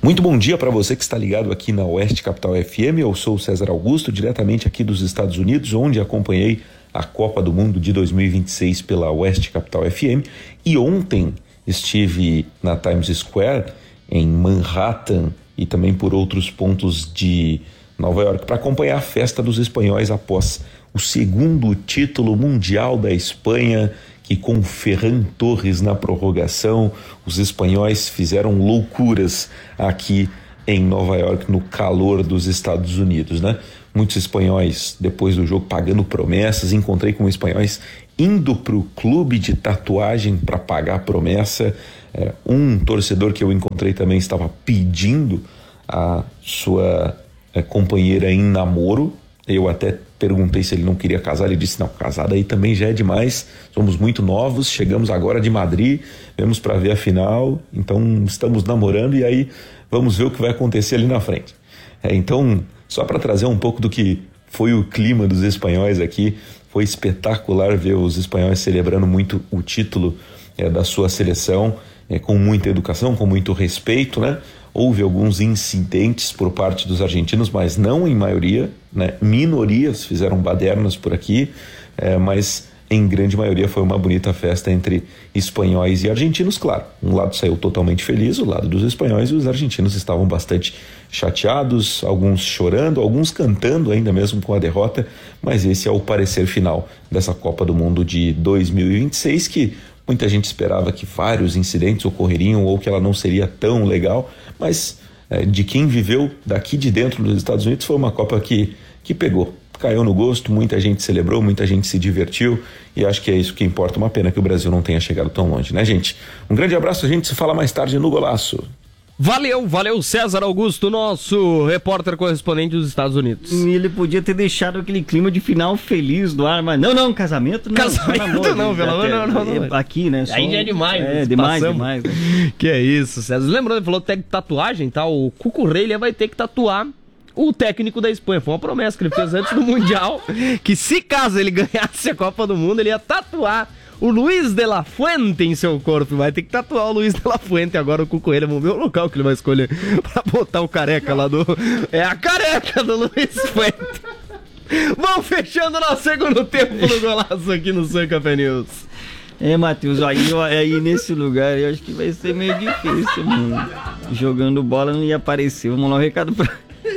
Muito bom dia para você que está ligado aqui na Oeste Capital F M. Eu sou o César Augusto, diretamente aqui dos Estados Unidos, onde acompanhei a Copa do Mundo de dois mil e vinte e seis pela Oeste Capital F M. E ontem estive na Times Square, em Manhattan e também por outros pontos de Nova York para acompanhar a festa dos espanhóis após o segundo título mundial da Espanha, que com Ferran Torres na prorrogação, os espanhóis fizeram loucuras aqui em Nova York, no calor dos Estados Unidos, né? Muitos espanhóis, depois do jogo, pagando promessas. Encontrei com espanhóis indo para o clube de tatuagem para pagar a promessa. É, um torcedor que eu encontrei também estava pedindo a sua é, companheira em namoro. Eu até perguntei se ele não queria casar, ele disse, não, casada aí também já é demais, somos muito novos, chegamos agora de Madrid, vamos para ver a final, então estamos namorando e aí vamos ver o que vai acontecer ali na frente. É, então, só para trazer um pouco do que foi o clima dos espanhóis aqui, foi espetacular ver os espanhóis celebrando muito o título é, da sua seleção, é, com muita educação, com muito respeito, né? Houve alguns incidentes por parte dos argentinos, mas não em maioria, né? Minorias fizeram badernas por aqui, é, mas em grande maioria foi uma bonita festa entre espanhóis e argentinos, claro. Um lado saiu totalmente feliz, o lado dos espanhóis, e os argentinos estavam bastante chateados, alguns chorando, alguns cantando ainda mesmo com a derrota, mas esse é o parecer final dessa Copa do Mundo de dois mil e vinte e seis, que muita gente esperava que vários incidentes ocorreriam ou que ela não seria tão legal, mas é, de quem viveu daqui de dentro dos Estados Unidos foi uma Copa que, que pegou, caiu no gosto, muita gente celebrou, muita gente se divertiu e acho que é isso que importa. Uma pena que o Brasil não tenha chegado tão longe, né, gente? Um grande abraço, a gente se fala mais tarde no Golaço. Valeu, valeu César Augusto, nosso repórter correspondente dos Estados Unidos. E ele podia ter deixado aquele clima de final feliz do ar, mas não, não, casamento não. Casamento namoro, não, pelo amor, não, não, não. Aqui, né? Só... Aí já é demais. É, demais, demais. Né? Que é isso, César. Lembrou, ele falou técnico de tatuagem, tá? O Cucurella vai ter que tatuar o técnico da Espanha. Foi uma promessa que ele fez antes do Mundial, que se caso ele ganhasse a Copa do Mundo, ele ia tatuar o Luiz de la Fuente em seu corpo. Vai ter que tatuar o Luiz de la Fuente agora, o Cucurella. Vamos ver o local que ele vai escolher pra botar o careca lá do... É a careca do Luiz Fuente. Vamos fechando nosso segundo tempo no Golaço aqui no Sun Café News. É, Matheus, aí, aí nesse lugar eu acho que vai ser meio difícil, mano. Jogando bola não ia aparecer. Vamos lá, um recado pra...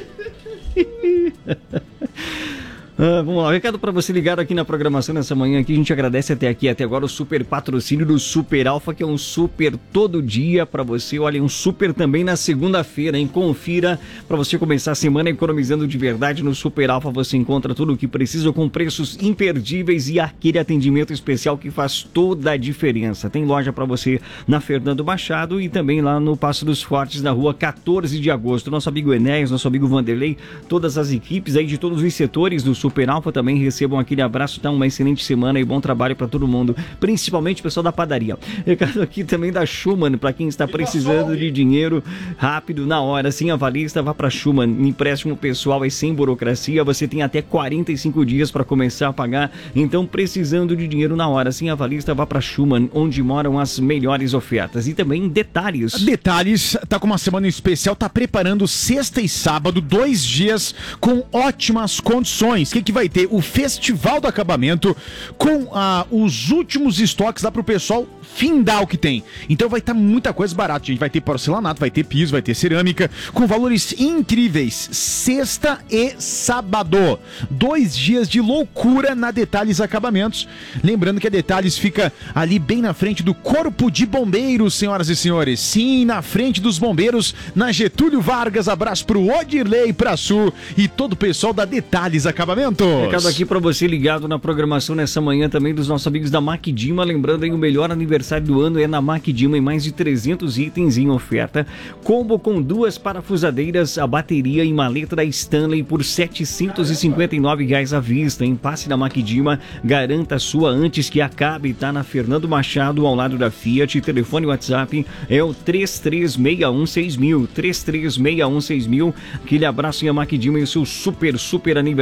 Ah, vamos lá, um recado para você ligado aqui na programação nessa manhã aqui. A gente agradece até aqui, até agora, o super patrocínio do Super Alfa, que é um super todo dia para você. Olha, um super também na segunda-feira, hein? Confira para você começar a semana economizando de verdade. No Super Alfa você encontra tudo o que precisa com preços imperdíveis e aquele atendimento especial que faz toda a diferença. Tem loja para você na Fernando Machado e também lá no Passo dos Fortes, na rua quatorze de agosto. Nosso amigo Enéas, nosso amigo Vanderlei, todas as equipes aí de todos os setores do Super Super Alfa também recebam aquele abraço, tá? Uma excelente semana e bom trabalho para todo mundo, principalmente o pessoal da padaria. Recado aqui também da Schumann, para quem está precisando de dinheiro rápido, na hora, sem avalista, vá para Schumann. Empréstimo pessoal e sem burocracia, você tem até quarenta e cinco dias para começar a pagar, então precisando de dinheiro na hora, sem avalista, vá para Schumann, onde moram as melhores ofertas. E também Detalhes. Detalhes, tá com uma semana especial, tá preparando sexta e sábado, dois dias com ótimas condições. O que que vai ter? O Festival do Acabamento com ah, os últimos estoques lá pro pessoal findar o que tem. Então vai estar tá muita coisa barata, gente. Vai ter porcelanato, vai ter piso, vai ter cerâmica, com valores incríveis. Sexta e sábado. Dois dias de loucura na Detalhes Acabamentos. Lembrando que a Detalhes fica ali bem na frente do Corpo de Bombeiros, senhoras e senhores. Sim, na frente dos bombeiros, na Getúlio Vargas. Abraço pro Odirley, pra Su e todo o pessoal da Detalhes Acabamentos. Recado aqui pra você ligado na programação nessa manhã também dos nossos amigos da Macdima. Lembrando aí, o melhor aniversário do ano é na Macdima, em mais de trezentos itens em oferta. Combo com duas parafusadeiras, a bateria e maleta da Stanley por setecentos e cinquenta e nove reais à vista. Em passe da Macdima, garanta a sua antes que acabe. Tá na Fernando Machado, ao lado da Fiat. Telefone WhatsApp é o três três seis um seis mil, três três seis um seis mil. Aquele abraço em a Macdima e o seu super, super aniversário.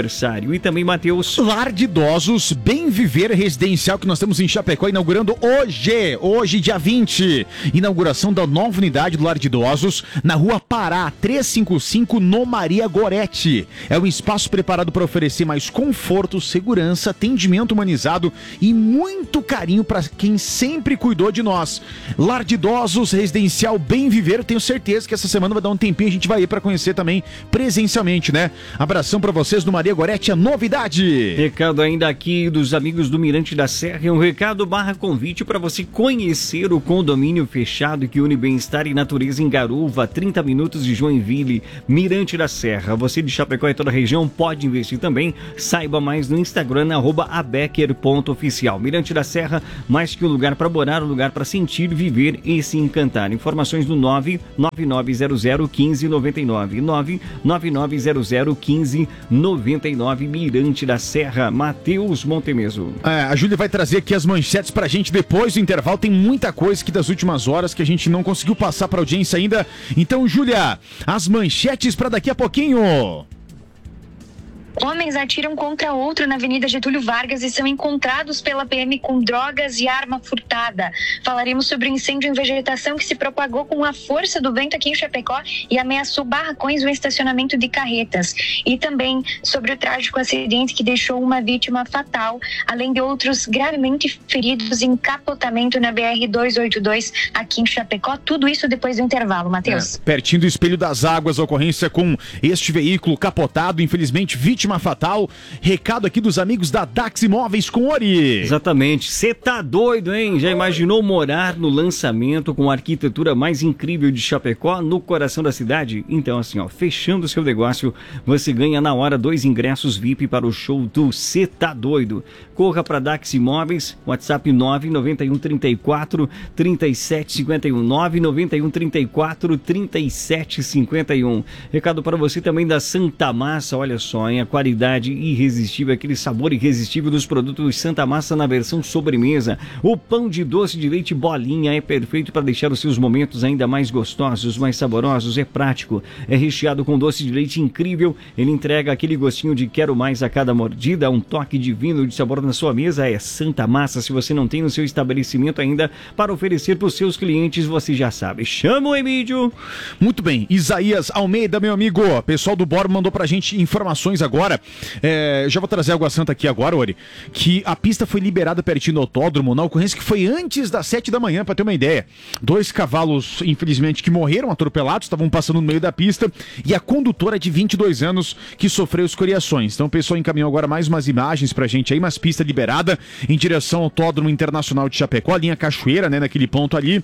Rodrigo e também Matheus. Lar de Idosos Bem Viver Residencial que nós temos em Chapecó, inaugurando hoje, hoje dia vinte. Inauguração da nova unidade do Lar de Idosos na Rua Pará, trezentos e cinquenta e cinco, no Maria Goretti. É um espaço preparado para oferecer mais conforto, segurança, atendimento humanizado e muito carinho para quem sempre cuidou de nós. Lar de Idosos Residencial Bem Viver, tenho certeza que essa semana vai dar um tempinho, a gente vai ir para conhecer também presencialmente, né? Abração para vocês do Maria Goretti, a novidade. Recado ainda aqui dos amigos do Mirante da Serra, é um recado barra convite para você conhecer o condomínio fechado que une bem-estar e natureza em Garuva, trinta minutos de Joinville, Mirante da Serra. Você de Chapecó e toda a região pode investir também. Saiba mais no Instagram, arroba abecker ponto oficial. Mirante da Serra, mais que um lugar para morar, um lugar para sentir, viver e se encantar. Informações no nove nove nove zero zero um cinco nove nove, nove nove nove zero zero um cinco nove nove, Mirante da Serra, Matheus Montemeso. É, a Júlia vai trazer aqui as manchetes pra gente depois do intervalo. Tem muita coisa aqui das últimas horas que a gente não conseguiu passar pra audiência ainda. Então, Júlia, as manchetes pra daqui a pouquinho. Homens atiram contra outro na Avenida Getúlio Vargas e são encontrados pela P M com drogas e arma furtada. Falaremos sobre o incêndio em vegetação que se propagou com a força do vento aqui em Chapecó e ameaçou barracões no estacionamento de carretas. E também sobre o trágico acidente que deixou uma vítima fatal, além de outros gravemente feridos em capotamento na B R duzentos e oitenta e dois aqui em Chapecó. Tudo isso depois do intervalo, Matheus. É, pertinho do Espelho das Águas, a ocorrência com este veículo capotado, infelizmente vítima fatal. Recado aqui dos amigos da Dax Imóveis com Ori. Exatamente. Você tá doido, hein? Já imaginou morar no lançamento com a arquitetura mais incrível de Chapecó, no coração da cidade? Então, assim, ó, fechando o seu negócio, você ganha na hora dois ingressos V I P para o show do Cê Tá Doido. Corra para Dax Imóveis, WhatsApp nove nove um três quatro, três sete cinco um, nove nove um três quatro, três sete cinco um. Recado para você também da Santa Massa, olha só, hein? A qualidade irresistível, aquele sabor irresistível dos produtos Santa Massa na versão sobremesa. O pão de doce de leite bolinha é perfeito para deixar os seus momentos ainda mais gostosos, mais saborosos, é prático, é recheado com doce de leite incrível, ele entrega aquele gostinho de quero mais a cada mordida, um toque divino de sabor na sua mesa. É Santa Massa. Se você não tem no seu estabelecimento ainda para oferecer para os seus clientes, você já sabe, chama o Emílio. Muito bem, Isaías Almeida, meu amigo, pessoal do Bor mandou pra gente informações agora. É, já vou trazer Água Santa aqui agora, Ori, que a pista foi liberada pertinho do autódromo, na ocorrência que foi antes das sete da manhã, para ter uma ideia. Dois cavalos, infelizmente, que morreram atropelados, estavam passando no meio da pista, e a condutora de vinte e dois anos que sofreu escoriações. Então o pessoal encaminhou agora mais umas imagens pra gente aí, umas pistas liberadas em direção ao Autódromo Internacional de Chapecó, a linha Cachoeira, né, naquele ponto ali.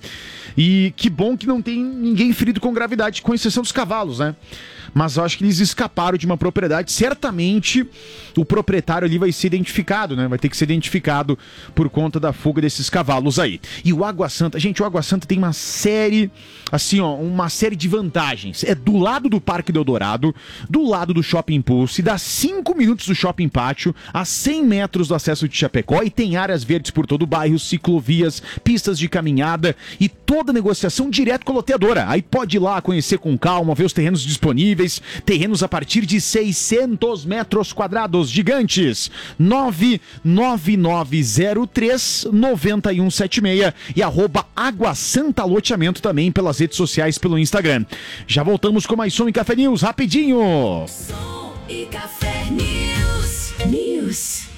E que bom que não tem ninguém ferido com gravidade, com exceção dos cavalos, né? Mas eu acho que eles escaparam de uma propriedade. Certamente o proprietário ali vai ser identificado, né? Vai ter que ser identificado por conta da fuga desses cavalos aí. E o Água Santa, gente, o Água Santa tem uma série, assim, ó, uma série de vantagens. É do lado do Parque do Eldorado, do lado do Shopping Pulse, dá cinco minutos do Shopping Pátio, a cem metros do acesso de Chapecó, e tem áreas verdes por todo o bairro, ciclovias, pistas de caminhada e toda negociação direto com a loteadora. Aí pode ir lá conhecer com calma, ver os terrenos disponíveis. Terrenos a partir de seiscentos metros quadrados, gigantes. nove nove nove zero três nove um sete seis e arroba Água Santa Loteamento também pelas redes sociais, pelo Instagram. Já voltamos com mais Som e Café News, rapidinho. Som e Café News. News.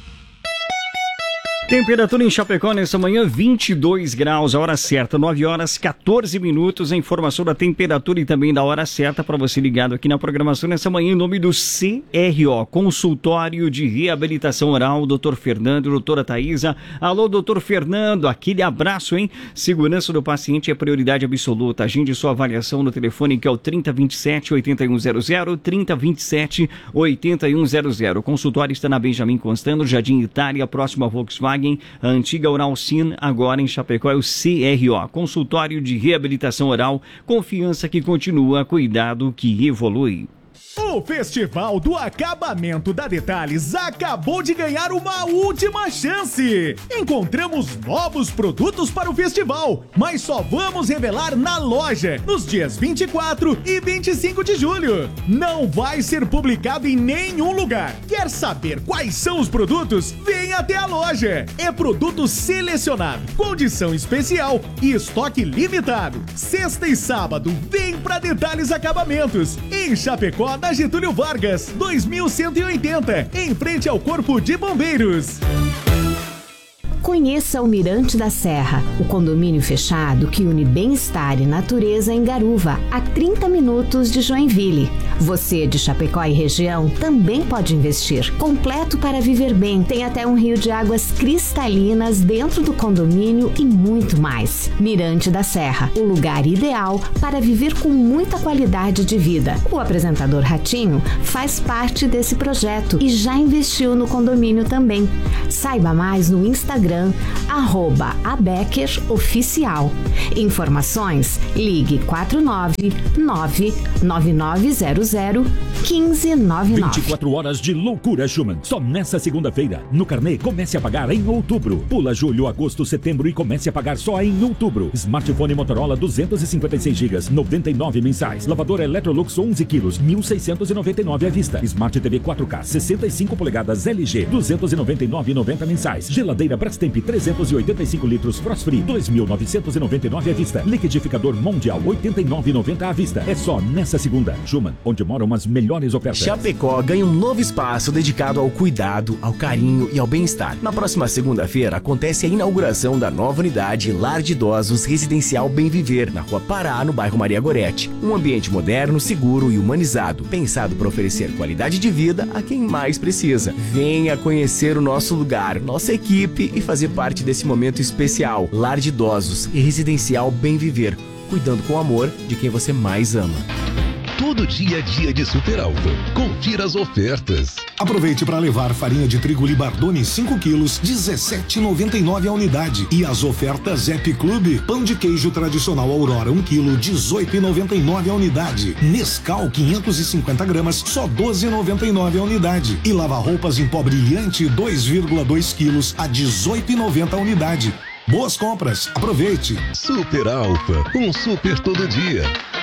Temperatura em Chapecó nessa manhã, vinte e dois graus, a hora certa, nove horas, quatorze minutos. A informação da temperatura e também da hora certa para você ligado aqui na programação nessa manhã, em nome do C R O, Consultório de Reabilitação Oral, doutor Fernando, doutora Thaisa. Alô, doutor Fernando, aquele abraço, hein? Segurança do paciente é prioridade absoluta. Agende sua avaliação no telefone que é o trinta, vinte e sete, oitenta e um zero zero, trinta, vinte e sete, oitenta e um zero zero. O consultório está na Benjamin Constant, Jardim Itália, próximo a Volkswagen. A antiga Oral Sim, agora em Chapecó, é o C R O, Consultório de Reabilitação Oral, confiança que continua, cuidado que evolui. O Festival do Acabamento da Detalhes acabou de ganhar uma última chance. Encontramos novos produtos para o festival, mas só vamos revelar na loja nos dias vinte e quatro e vinte e cinco de julho. Não vai ser publicado em nenhum lugar. Quer saber quais são os produtos? Vem até a loja. É produto selecionado, condição especial e estoque limitado. Sexta e sábado, vem pra Detalhes Acabamentos, em Chapecó, na Getúlio Vargas, dois mil cento e oitenta, em frente ao Corpo de Bombeiros. Conheça o Mirante da Serra, o condomínio fechado que une bem-estar e natureza em Garuva, a trinta minutos de Joinville. Você de Chapecó e região também pode investir. Completo para viver bem, tem até um rio de águas cristalinas dentro do condomínio e muito mais. Mirante da Serra, o lugar ideal para viver com muita qualidade de vida. O apresentador Ratinho faz parte desse projeto e já investiu no condomínio também. Saiba mais no Instagram arroba Abecker Oficial. Informações, ligue quatro nove nove nove nove zero zero um cinco nove nove. vinte e quatro horas de loucura Schumann. Só nessa segunda-feira. No carnê, comece a pagar em outubro. Pula julho, agosto, setembro e comece a pagar só em outubro. Smartphone Motorola duzentos e cinquenta e seis gigas, noventa e nove mensais. Lavadora Electrolux onze quilos, mil seiscentos e noventa e nove à vista. Smart T V quatro K, sessenta e cinco polegadas L G, duzentos e noventa e nove reais e noventa mensais. Geladeira Brastemp trezentos e oitenta e cinco litros Frost Free, dois mil novecentos e noventa e nove à vista. Liquidificador Mondial, oitenta e nove reais e noventa à vista. É só nessa segunda. Schumann, onde moram as melhores ofertas. Chapecó ganha um novo espaço dedicado ao cuidado, ao carinho e ao bem-estar. Na próxima segunda-feira acontece a inauguração da nova unidade Lar de Idosos Residencial Bem Viver, na Rua Pará, no bairro Maria Goretti. Um ambiente moderno, seguro e humanizado, pensado para oferecer qualidade de vida a quem mais precisa. Venha conhecer o nosso lugar, nossa equipe e fazer parte desse momento especial. Lar de Idosos e Residencial Bem Viver, cuidando com amor de quem você mais ama. Todo dia é dia de Super Alfa. Confira as ofertas. Aproveite para levar farinha de trigo Libardone cinco quilos, dezessete reais e noventa e nove a unidade. E as ofertas Happy Club, pão de queijo tradicional Aurora um quilo, dezoito reais e noventa e nove a unidade. Nescau quinhentos e cinquenta gramas, só doze reais e noventa e nove a unidade. E lava-roupas em pó brilhante dois vírgula dois quilos a dezoito reais e noventa a unidade. Boas compras, aproveite. Super Alfa, um super todo dia.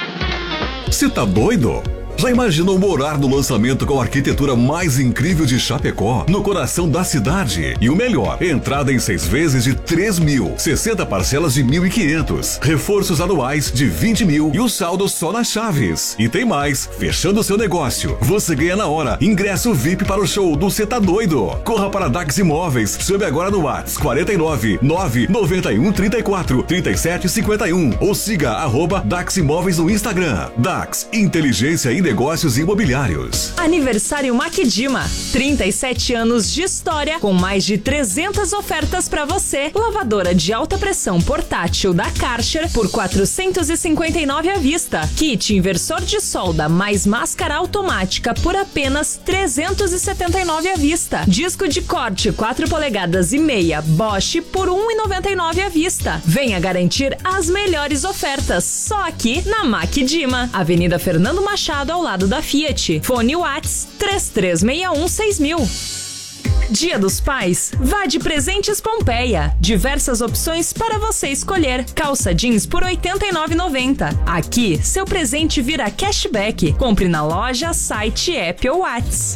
Você tá doido? Já imaginou morar no lançamento com a arquitetura mais incrível de Chapecó, no coração da cidade? E o melhor, entrada em seis vezes de três mil, sessenta parcelas de mil e quinhentos, reforços anuais de vinte mil e o saldo só nas chaves. E tem mais, fechando seu negócio, você ganha na hora ingresso V I P para o show do Cê Tá Doido. Corra para Dax Imóveis, chame agora no WhatsApp quarenta e nove, nove noventa e um, trinta e quatro, trinta e sete, cinquenta e um ou siga arroba Dax Imóveis no Instagram. Dax, inteligência e negócios imobiliários. Aniversário Maquidima, trinta e sete anos de história com mais de trezentas ofertas para você. Lavadora de alta pressão portátil da Karcher por quatrocentos e cinquenta e nove à vista. Kit inversor de solda mais máscara automática por apenas trezentos e setenta e nove à vista. Disco de corte quatro polegadas e meia Bosch por um real e noventa e nove à vista. Venha garantir as melhores ofertas só aqui na Maquidima, Avenida Fernando Machado, ao lado da Fiat. Fone Whats três três seis um seis mil. Dia dos Pais, vá de Presentes Pompeia. Diversas opções para você escolher. Calça jeans por oitenta e nove reais e noventa. Aqui, seu presente vira cashback. Compre na loja, site, app ou Whats.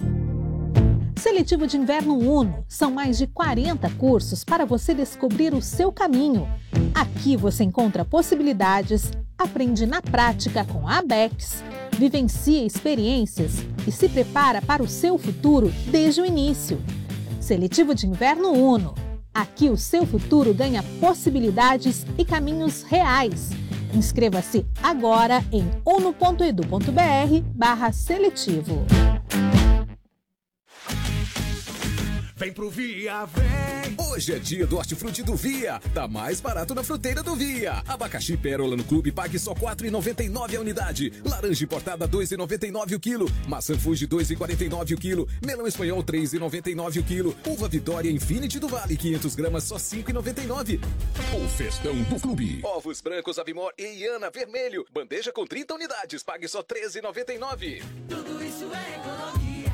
Seletivo de Inverno Uno. São mais de quarenta cursos para você descobrir o seu caminho. Aqui você encontra possibilidades, aprende na prática com a Abex, vivencia experiências e se prepara para o seu futuro desde o início. Seletivo de Inverno Uno. Aqui o seu futuro ganha possibilidades e caminhos reais. Inscreva-se agora em uno ponto edu ponto br barra seletivo. Vem pro Via, vem! Hoje é dia do hortifruti do Via. Tá mais barato na fruteira do Via. Abacaxi pérola no clube pague só quatro reais e noventa e nove centavos a unidade. Laranja importada dois reais e noventa e nove centavos o quilo. Maçã Fuji dois reais e quarenta e nove centavos o quilo. Melão espanhol três reais e noventa e nove centavos o quilo. Uva Vitória Infinity do Vale quinhentas gramas só cinco reais e noventa e nove centavos. O festão do clube. Ovos brancos Avimor e Iana vermelho. Bandeja com trinta unidades, pague só treze reais e noventa e nove centavos. Tudo isso é economia.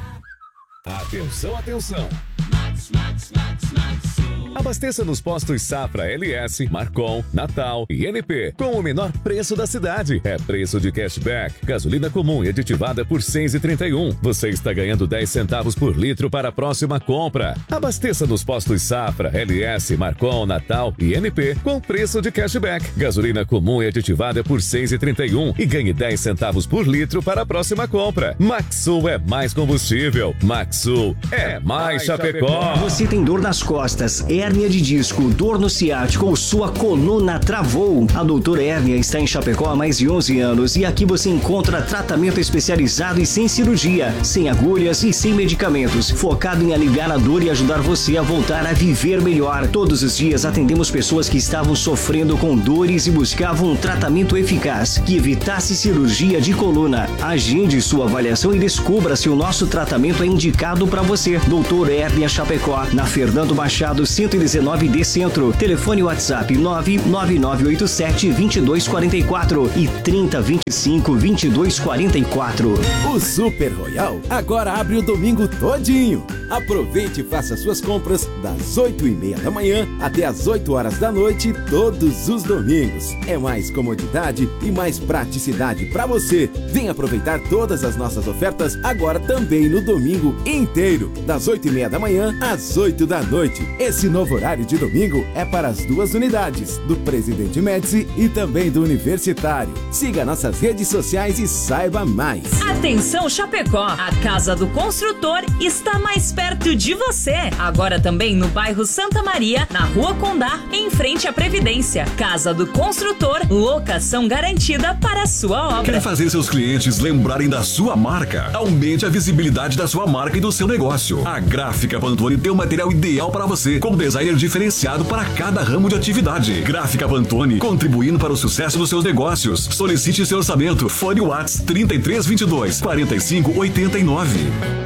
Atenção, atenção. Max, Max, Max, Max. Abasteça nos postos Safra, L S, Marcon, Natal e N P com o menor preço da cidade. É preço de cashback. Gasolina comum e aditivada por seis reais e trinta e um centavos. Você está ganhando dez centavos por litro para a próxima compra. Abasteça nos postos Safra, L S, Marcon, Natal e N P com preço de cashback. Gasolina comum e aditivada por seis reais e trinta e um centavos e ganhe dez centavos por litro para a próxima compra. Maxsul é mais combustível. Maxsul é mais Chapecó. Você tem dor nas costas, hérnia de disco, dor no ciático ou sua coluna travou? A Doutora Hérnia está em Chapecó há mais de onze anos e aqui você encontra tratamento especializado e sem cirurgia, sem agulhas e sem medicamentos, focado em aliviar a dor e ajudar você a voltar a viver melhor. Todos os dias atendemos pessoas que estavam sofrendo com dores e buscavam um tratamento eficaz que evitasse cirurgia de coluna. Agende sua avaliação e descubra se o nosso tratamento é indicado para você. Doutora Hérnia Chapecó, na Fernando Machado cento e dezenove D Centro. Telefone WhatsApp nove nove nove oito sete dois dois quatro quatro e trinta vinte e cinco vinte e dois quarenta e quatro. O Super Royal agora abre o domingo todinho. Aproveite e faça suas compras das oito e meia da manhã até as oito horas da noite todos os domingos. É mais comodidade e mais praticidade para você. Vem aproveitar todas as nossas ofertas agora também no domingo inteiro, das oito e meia da manhã às oito da noite. Esse novo horário de domingo é para as duas unidades, do Presidente Médici e também do Universitário. Siga nossas redes sociais e saiba mais. Atenção Chapecó, a Casa do Construtor está mais perto de você. Agora também no bairro Santa Maria, na Rua Condá, em frente à Previdência. Casa do Construtor, locação garantida para a sua obra. Quer fazer seus clientes lembrarem da sua marca? Aumente a visibilidade da sua marca e do seu negócio. A Gráfica Pantone tem o material ideal para você, com designer diferenciado para cada ramo de atividade. Gráfica Pantone, contribuindo para o sucesso dos seus negócios. Solicite seu orçamento. Fone WhatsApp trinta e três vinte e dois, quarenta e cinco oitenta e nove.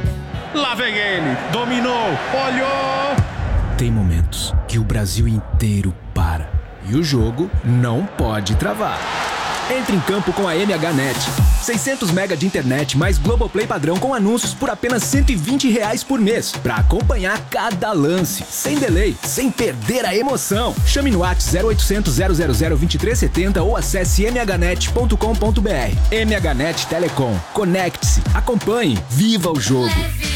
Lá vem ele, dominou, olhou. Tem momentos que o Brasil inteiro para e o jogo não pode travar. Entre em campo com a M H Net. seiscentos mega de internet mais Globoplay padrão com anúncios por apenas cento e vinte reais por mês. Pra acompanhar cada lance, sem delay, sem perder a emoção. Chame no WhatsApp zero oitocentos, zero zero zero, vinte e três setenta ou acesse m h net ponto com ponto b r. M H Net Telecom. Conecte-se, acompanhe, viva o jogo.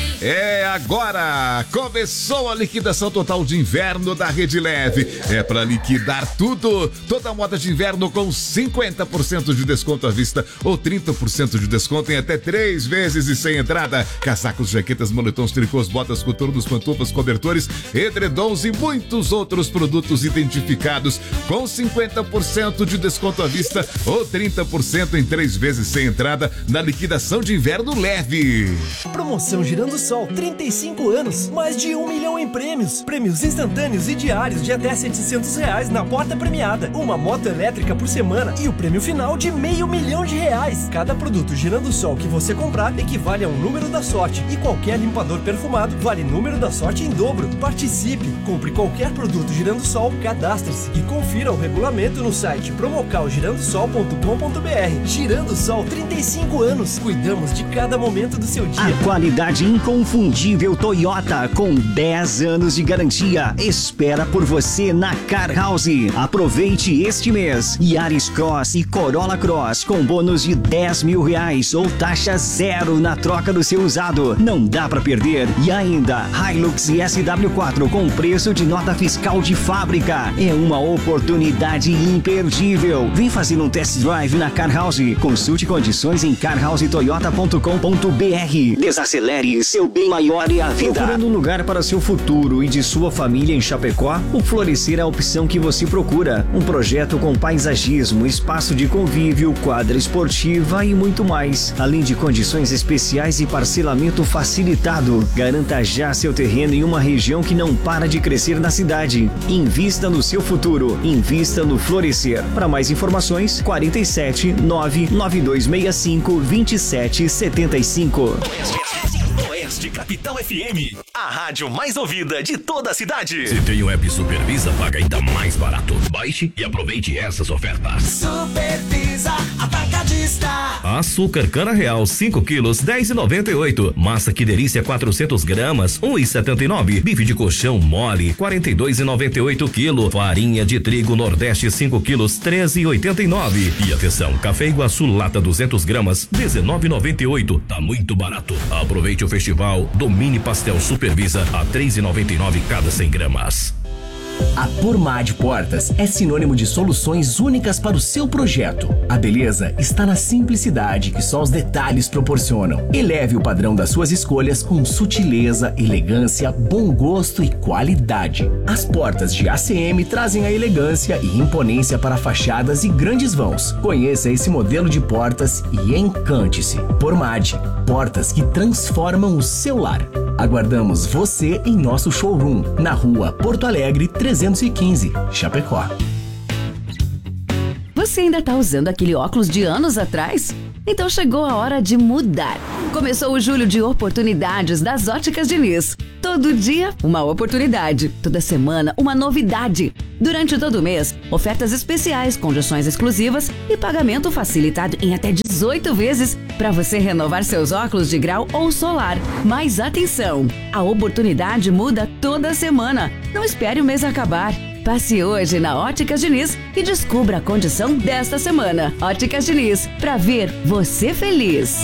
É agora! Começou a liquidação total de inverno da Rede Leve. É para liquidar tudo. Toda moda de inverno com cinquenta por cento de desconto à vista ou trinta por cento de desconto em até três vezes e sem entrada. Casacos, jaquetas, moletons, tricôs, botas, coturnos, pantufas, cobertores, edredons e muitos outros produtos identificados com cinquenta por cento de desconto à vista ou trinta por cento em três vezes sem entrada na liquidação de inverno leve. Promoção Girando Sol, trinta e cinco anos, mais de um milhão em prêmios. Prêmios instantâneos e diários de até setecentos reais na porta premiada. Uma moto elétrica por semana e o prêmio final de meio milhão de reais. Cada produto Girando Sol que você comprar equivale a um número da sorte. E qualquer limpador perfumado vale número da sorte em dobro. Participe, compre qualquer produto Girando Sol, cadastre-se e confira o regulamento no site promocal girando sol ponto com ponto b r. Girando Sol, trinta e cinco anos. Cuidamos de cada momento do seu dia. A qualidade inconfundível Toyota com dez anos de garantia espera por você na Car House. Aproveite este mês. Yaris Cross e Corolla Cross com bônus de dez mil reais ou taxa zero na troca do seu usado. Não dá pra perder. E ainda Hilux e S W quatro com preço de nota fiscal de fábrica. É uma oportunidade imperdível. Vem fazer um test drive na Car House. Consulte condições em car house toyota ponto com ponto b r. Desacelere seu bem maior é a vida. Procurando um lugar para seu futuro e de sua família em Chapecó? O Florescer é a opção que você procura. Um projeto com paisagismo, espaço de convívio, quadra esportiva e muito mais. Além de condições especiais e parcelamento facilitado. Garanta já seu terreno em uma região que não para de crescer na cidade. Invista no seu futuro. Invista no Florescer. Para mais informações, quarenta e sete, nove nove dois seis cinco, vinte e sete setenta e cinco. Oeste Capital F M, a rádio mais ouvida de toda a cidade. Se tem o app Supervisa, paga ainda mais barato. Baixe e aproveite essas ofertas. Supervisa Atacadista. Açúcar cana real cinco quilos, dez e noventa e oito. Massa que delícia quatrocentos gramas, um e setenta e nove. Bife de colchão mole, quarenta e dois e noventa e oito quilo. Farinha de trigo Nordeste cinco quilos, treze e oitenta e nove. E atenção, café Iguaçu lata duzentos gramas, dezenove e noventa e oito. Tá muito barato. Aproveite o festival do Mini Pastel Supervisa a três e noventa e nove cada cem gramas. A Pormad Portas é sinônimo de soluções únicas para o seu projeto. A beleza está na simplicidade que só os detalhes proporcionam. Eleve o padrão das suas escolhas com sutileza, elegância, bom gosto e qualidade. As portas de A C M trazem a elegância e imponência para fachadas e grandes vãos. Conheça esse modelo de portas e encante-se. Pormad, portas que transformam o seu lar. Aguardamos você em nosso showroom, na rua Porto Alegre trezentos e quinze, Chapecó. Você ainda tá usando aquele óculos de anos atrás? Então chegou a hora de mudar. Começou o julho de oportunidades das Óticas Diniz. Todo dia, uma oportunidade. Toda semana, uma novidade. Durante todo o mês, ofertas especiais, condições exclusivas e pagamento facilitado em até dezoito vezes para você renovar seus óculos de grau ou solar. Mas atenção, a oportunidade muda toda semana. Não espere o mês acabar. Passe hoje na Óticas Diniz e descubra a condição desta semana. Óticas Diniz, pra ver você feliz.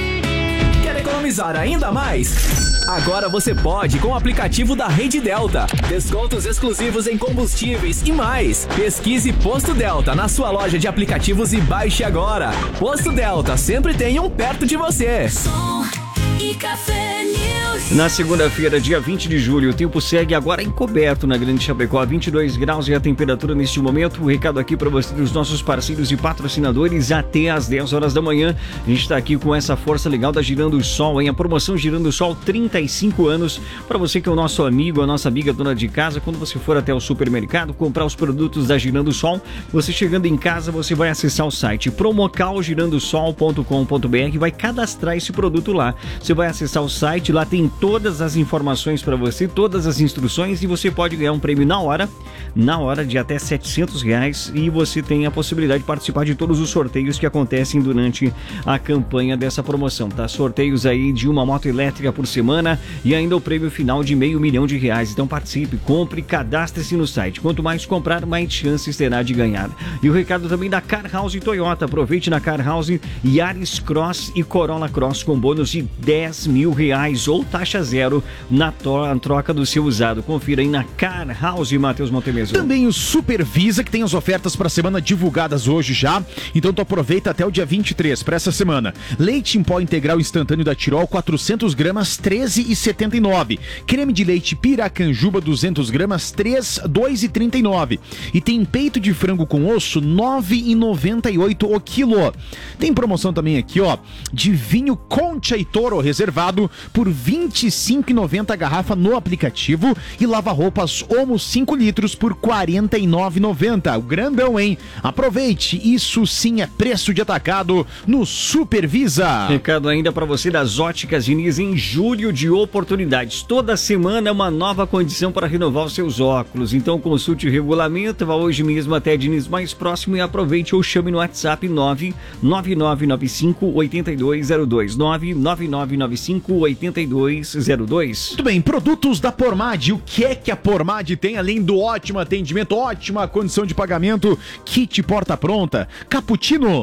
Quer economizar ainda mais? Agora você pode com o aplicativo da Rede Delta. Descontos exclusivos em combustíveis e mais. Pesquise Posto Delta na sua loja de aplicativos e baixe agora. Posto Delta, sempre tem um perto de você. Som e Café News. Na segunda-feira, dia vinte de julho, o tempo segue agora encoberto na Grande Chapecó, vinte e dois graus e a temperatura neste momento. O recado aqui para você dos nossos parceiros e patrocinadores até às dez horas da manhã. A gente está aqui com essa força legal da Girando Sol, hein? A promoção Girando Sol, trinta e cinco anos. Para você que é o nosso amigo, a nossa amiga dona de casa, quando você for até o supermercado comprar os produtos da Girando Sol, você chegando em casa, você vai acessar o site promocal girando sol ponto com ponto b r e vai cadastrar esse produto lá. Você vai acessar o site, lá tem todas as informações para você, todas as instruções e você pode ganhar um prêmio na hora, na hora de até setecentos reais e você tem a possibilidade de participar de todos os sorteios que acontecem durante a campanha dessa promoção, tá? Sorteios aí de uma moto elétrica por semana e ainda o prêmio final de meio milhão de reais. Então participe, compre, cadastre-se no site. Quanto mais comprar, mais chances terá de ganhar. E o recado também da Car House Toyota. Aproveite na Car House Yaris Cross e Corolla Cross com bônus de dez mil reais ou taxa zero na troca do seu usado. Confira aí na Car House, Matheus Montemeso. Também o Supervisa, que tem as ofertas para a semana divulgadas hoje já. Então tu aproveita até o dia vinte e três para essa semana. Leite em pó integral instantâneo da Tirol, quatrocentos gramas, treze e setenta e nove. Creme de leite Piracanjuba, duzentos gramas, três, dois e trinta e nove. E tem peito de frango com osso, nove e noventa e oito o quilo. Tem promoção também aqui, ó, de vinho Concha e Toro reservado por vinte e cinco reais e noventa a garrafa no aplicativo e lava-roupas Omo cinco litros por quarenta e nove reais e noventa. O grandão, hein? Aproveite, isso sim é preço de atacado no Supervisa. Recado ainda para você das Óticas Diniz em julho de oportunidades. Toda semana uma nova condição para renovar os seus óculos. Então consulte o regulamento, vá hoje mesmo até a Diniz mais próximo e aproveite ou chame no WhatsApp nove nove nove nove cinco oito dois zero dois nove nove nove nove cinco oito dois zero dois. Muito bem, produtos da Pormad. O que é que a Pormad tem além do ótimo atendimento, ótima condição de pagamento, kit porta pronta, cappuccino,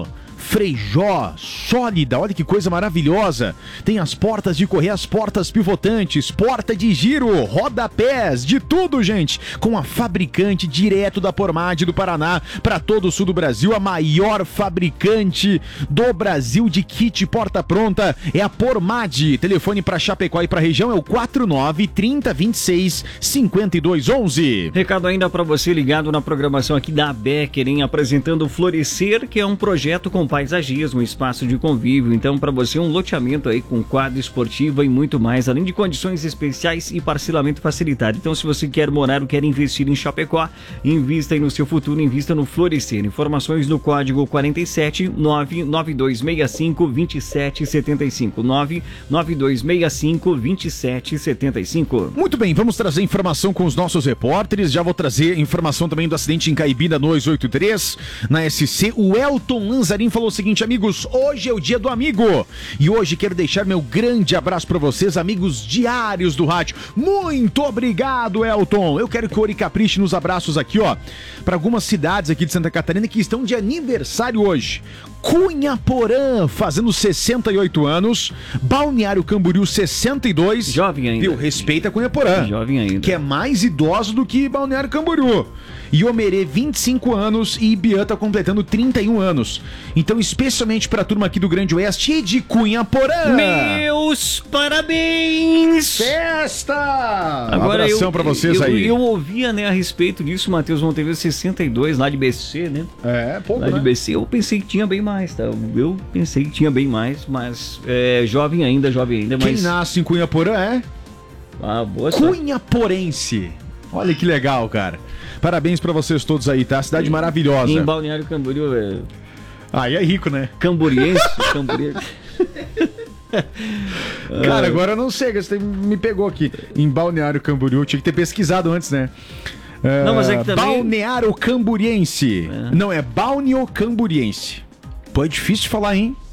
Frejó, sólida, olha que coisa maravilhosa. Tem as portas de correr, as portas pivotantes, porta de giro, rodapés, de tudo, gente. Com a fabricante direto da Pormad do Paraná para todo o sul do Brasil, a maior fabricante do Brasil de kit porta pronta é a Pormad. Telefone para Chapecó e para região é o quatro nove, trinta, vinte e seis, cinquenta e dois, onze. Recado ainda para você ligado na programação aqui da Becker, hein? Apresentando o Florescer, que é um projeto com paisagismo, espaço de convívio. Então, para você, um loteamento aí com quadra esportiva e muito mais, além de condições especiais e parcelamento facilitado. Então, se você quer morar ou quer investir em Chapecó, invista aí no seu futuro, invista no Florescer. Informações no código quarenta e sete, nove nove dois seis cinco, dois sete sete cinco, nove nove dois seis cinco, dois sete sete cinco. Muito bem, vamos trazer informação com os nossos repórteres. Já vou trazer informação também do acidente em Caibira dois oito três, na S C. O Elton Lanzarin falou o seguinte: amigos, hoje é o dia do amigo. E hoje quero deixar meu grande abraço para vocês, amigos diários do rádio. Muito obrigado, Elton. Eu quero que o Ori capriche nos abraços aqui, ó, para algumas cidades aqui de Santa Catarina que estão de aniversário hoje. Cunha Porã, fazendo sessenta e oito anos. Balneário Camboriú, sessenta e dois. Jovem ainda. Viu? Respeita a Cunha Porã. Jovem ainda. Que é mais idoso do que Balneário Camboriú. E Omerê, vinte e cinco anos. E Ibiã tá completando trinta e um anos. Então, especialmente pra turma aqui do Grande Oeste e de Cunha Porã. Meus parabéns! Festa! Agora, abração eu, pra vocês eu, aí. Eu ouvia, né, a respeito disso, Matheus Montevideo, sessenta e dois, lá de B C, né? É, pouco, Lá né? de B C, eu pensei que tinha bem mais, tá? Eu pensei que tinha bem mais, mas é, jovem ainda, jovem ainda, mas... Quem nasce em Cunha Porã é? Ah, boa Cunha Porense. Olha que legal, cara. Parabéns pra vocês todos aí, tá? Cidade maravilhosa. Em Balneário Camboriú, é... Aí é rico, né? Camboriense, Camboriense. Cara, agora eu não sei, você me pegou aqui. Em Balneário Camboriú, tinha que ter pesquisado antes, né? Uh, Não, mas é que também... Balneário Camboriense. É. Não, é Balneo Camboriense. Pô, é difícil de falar, hein?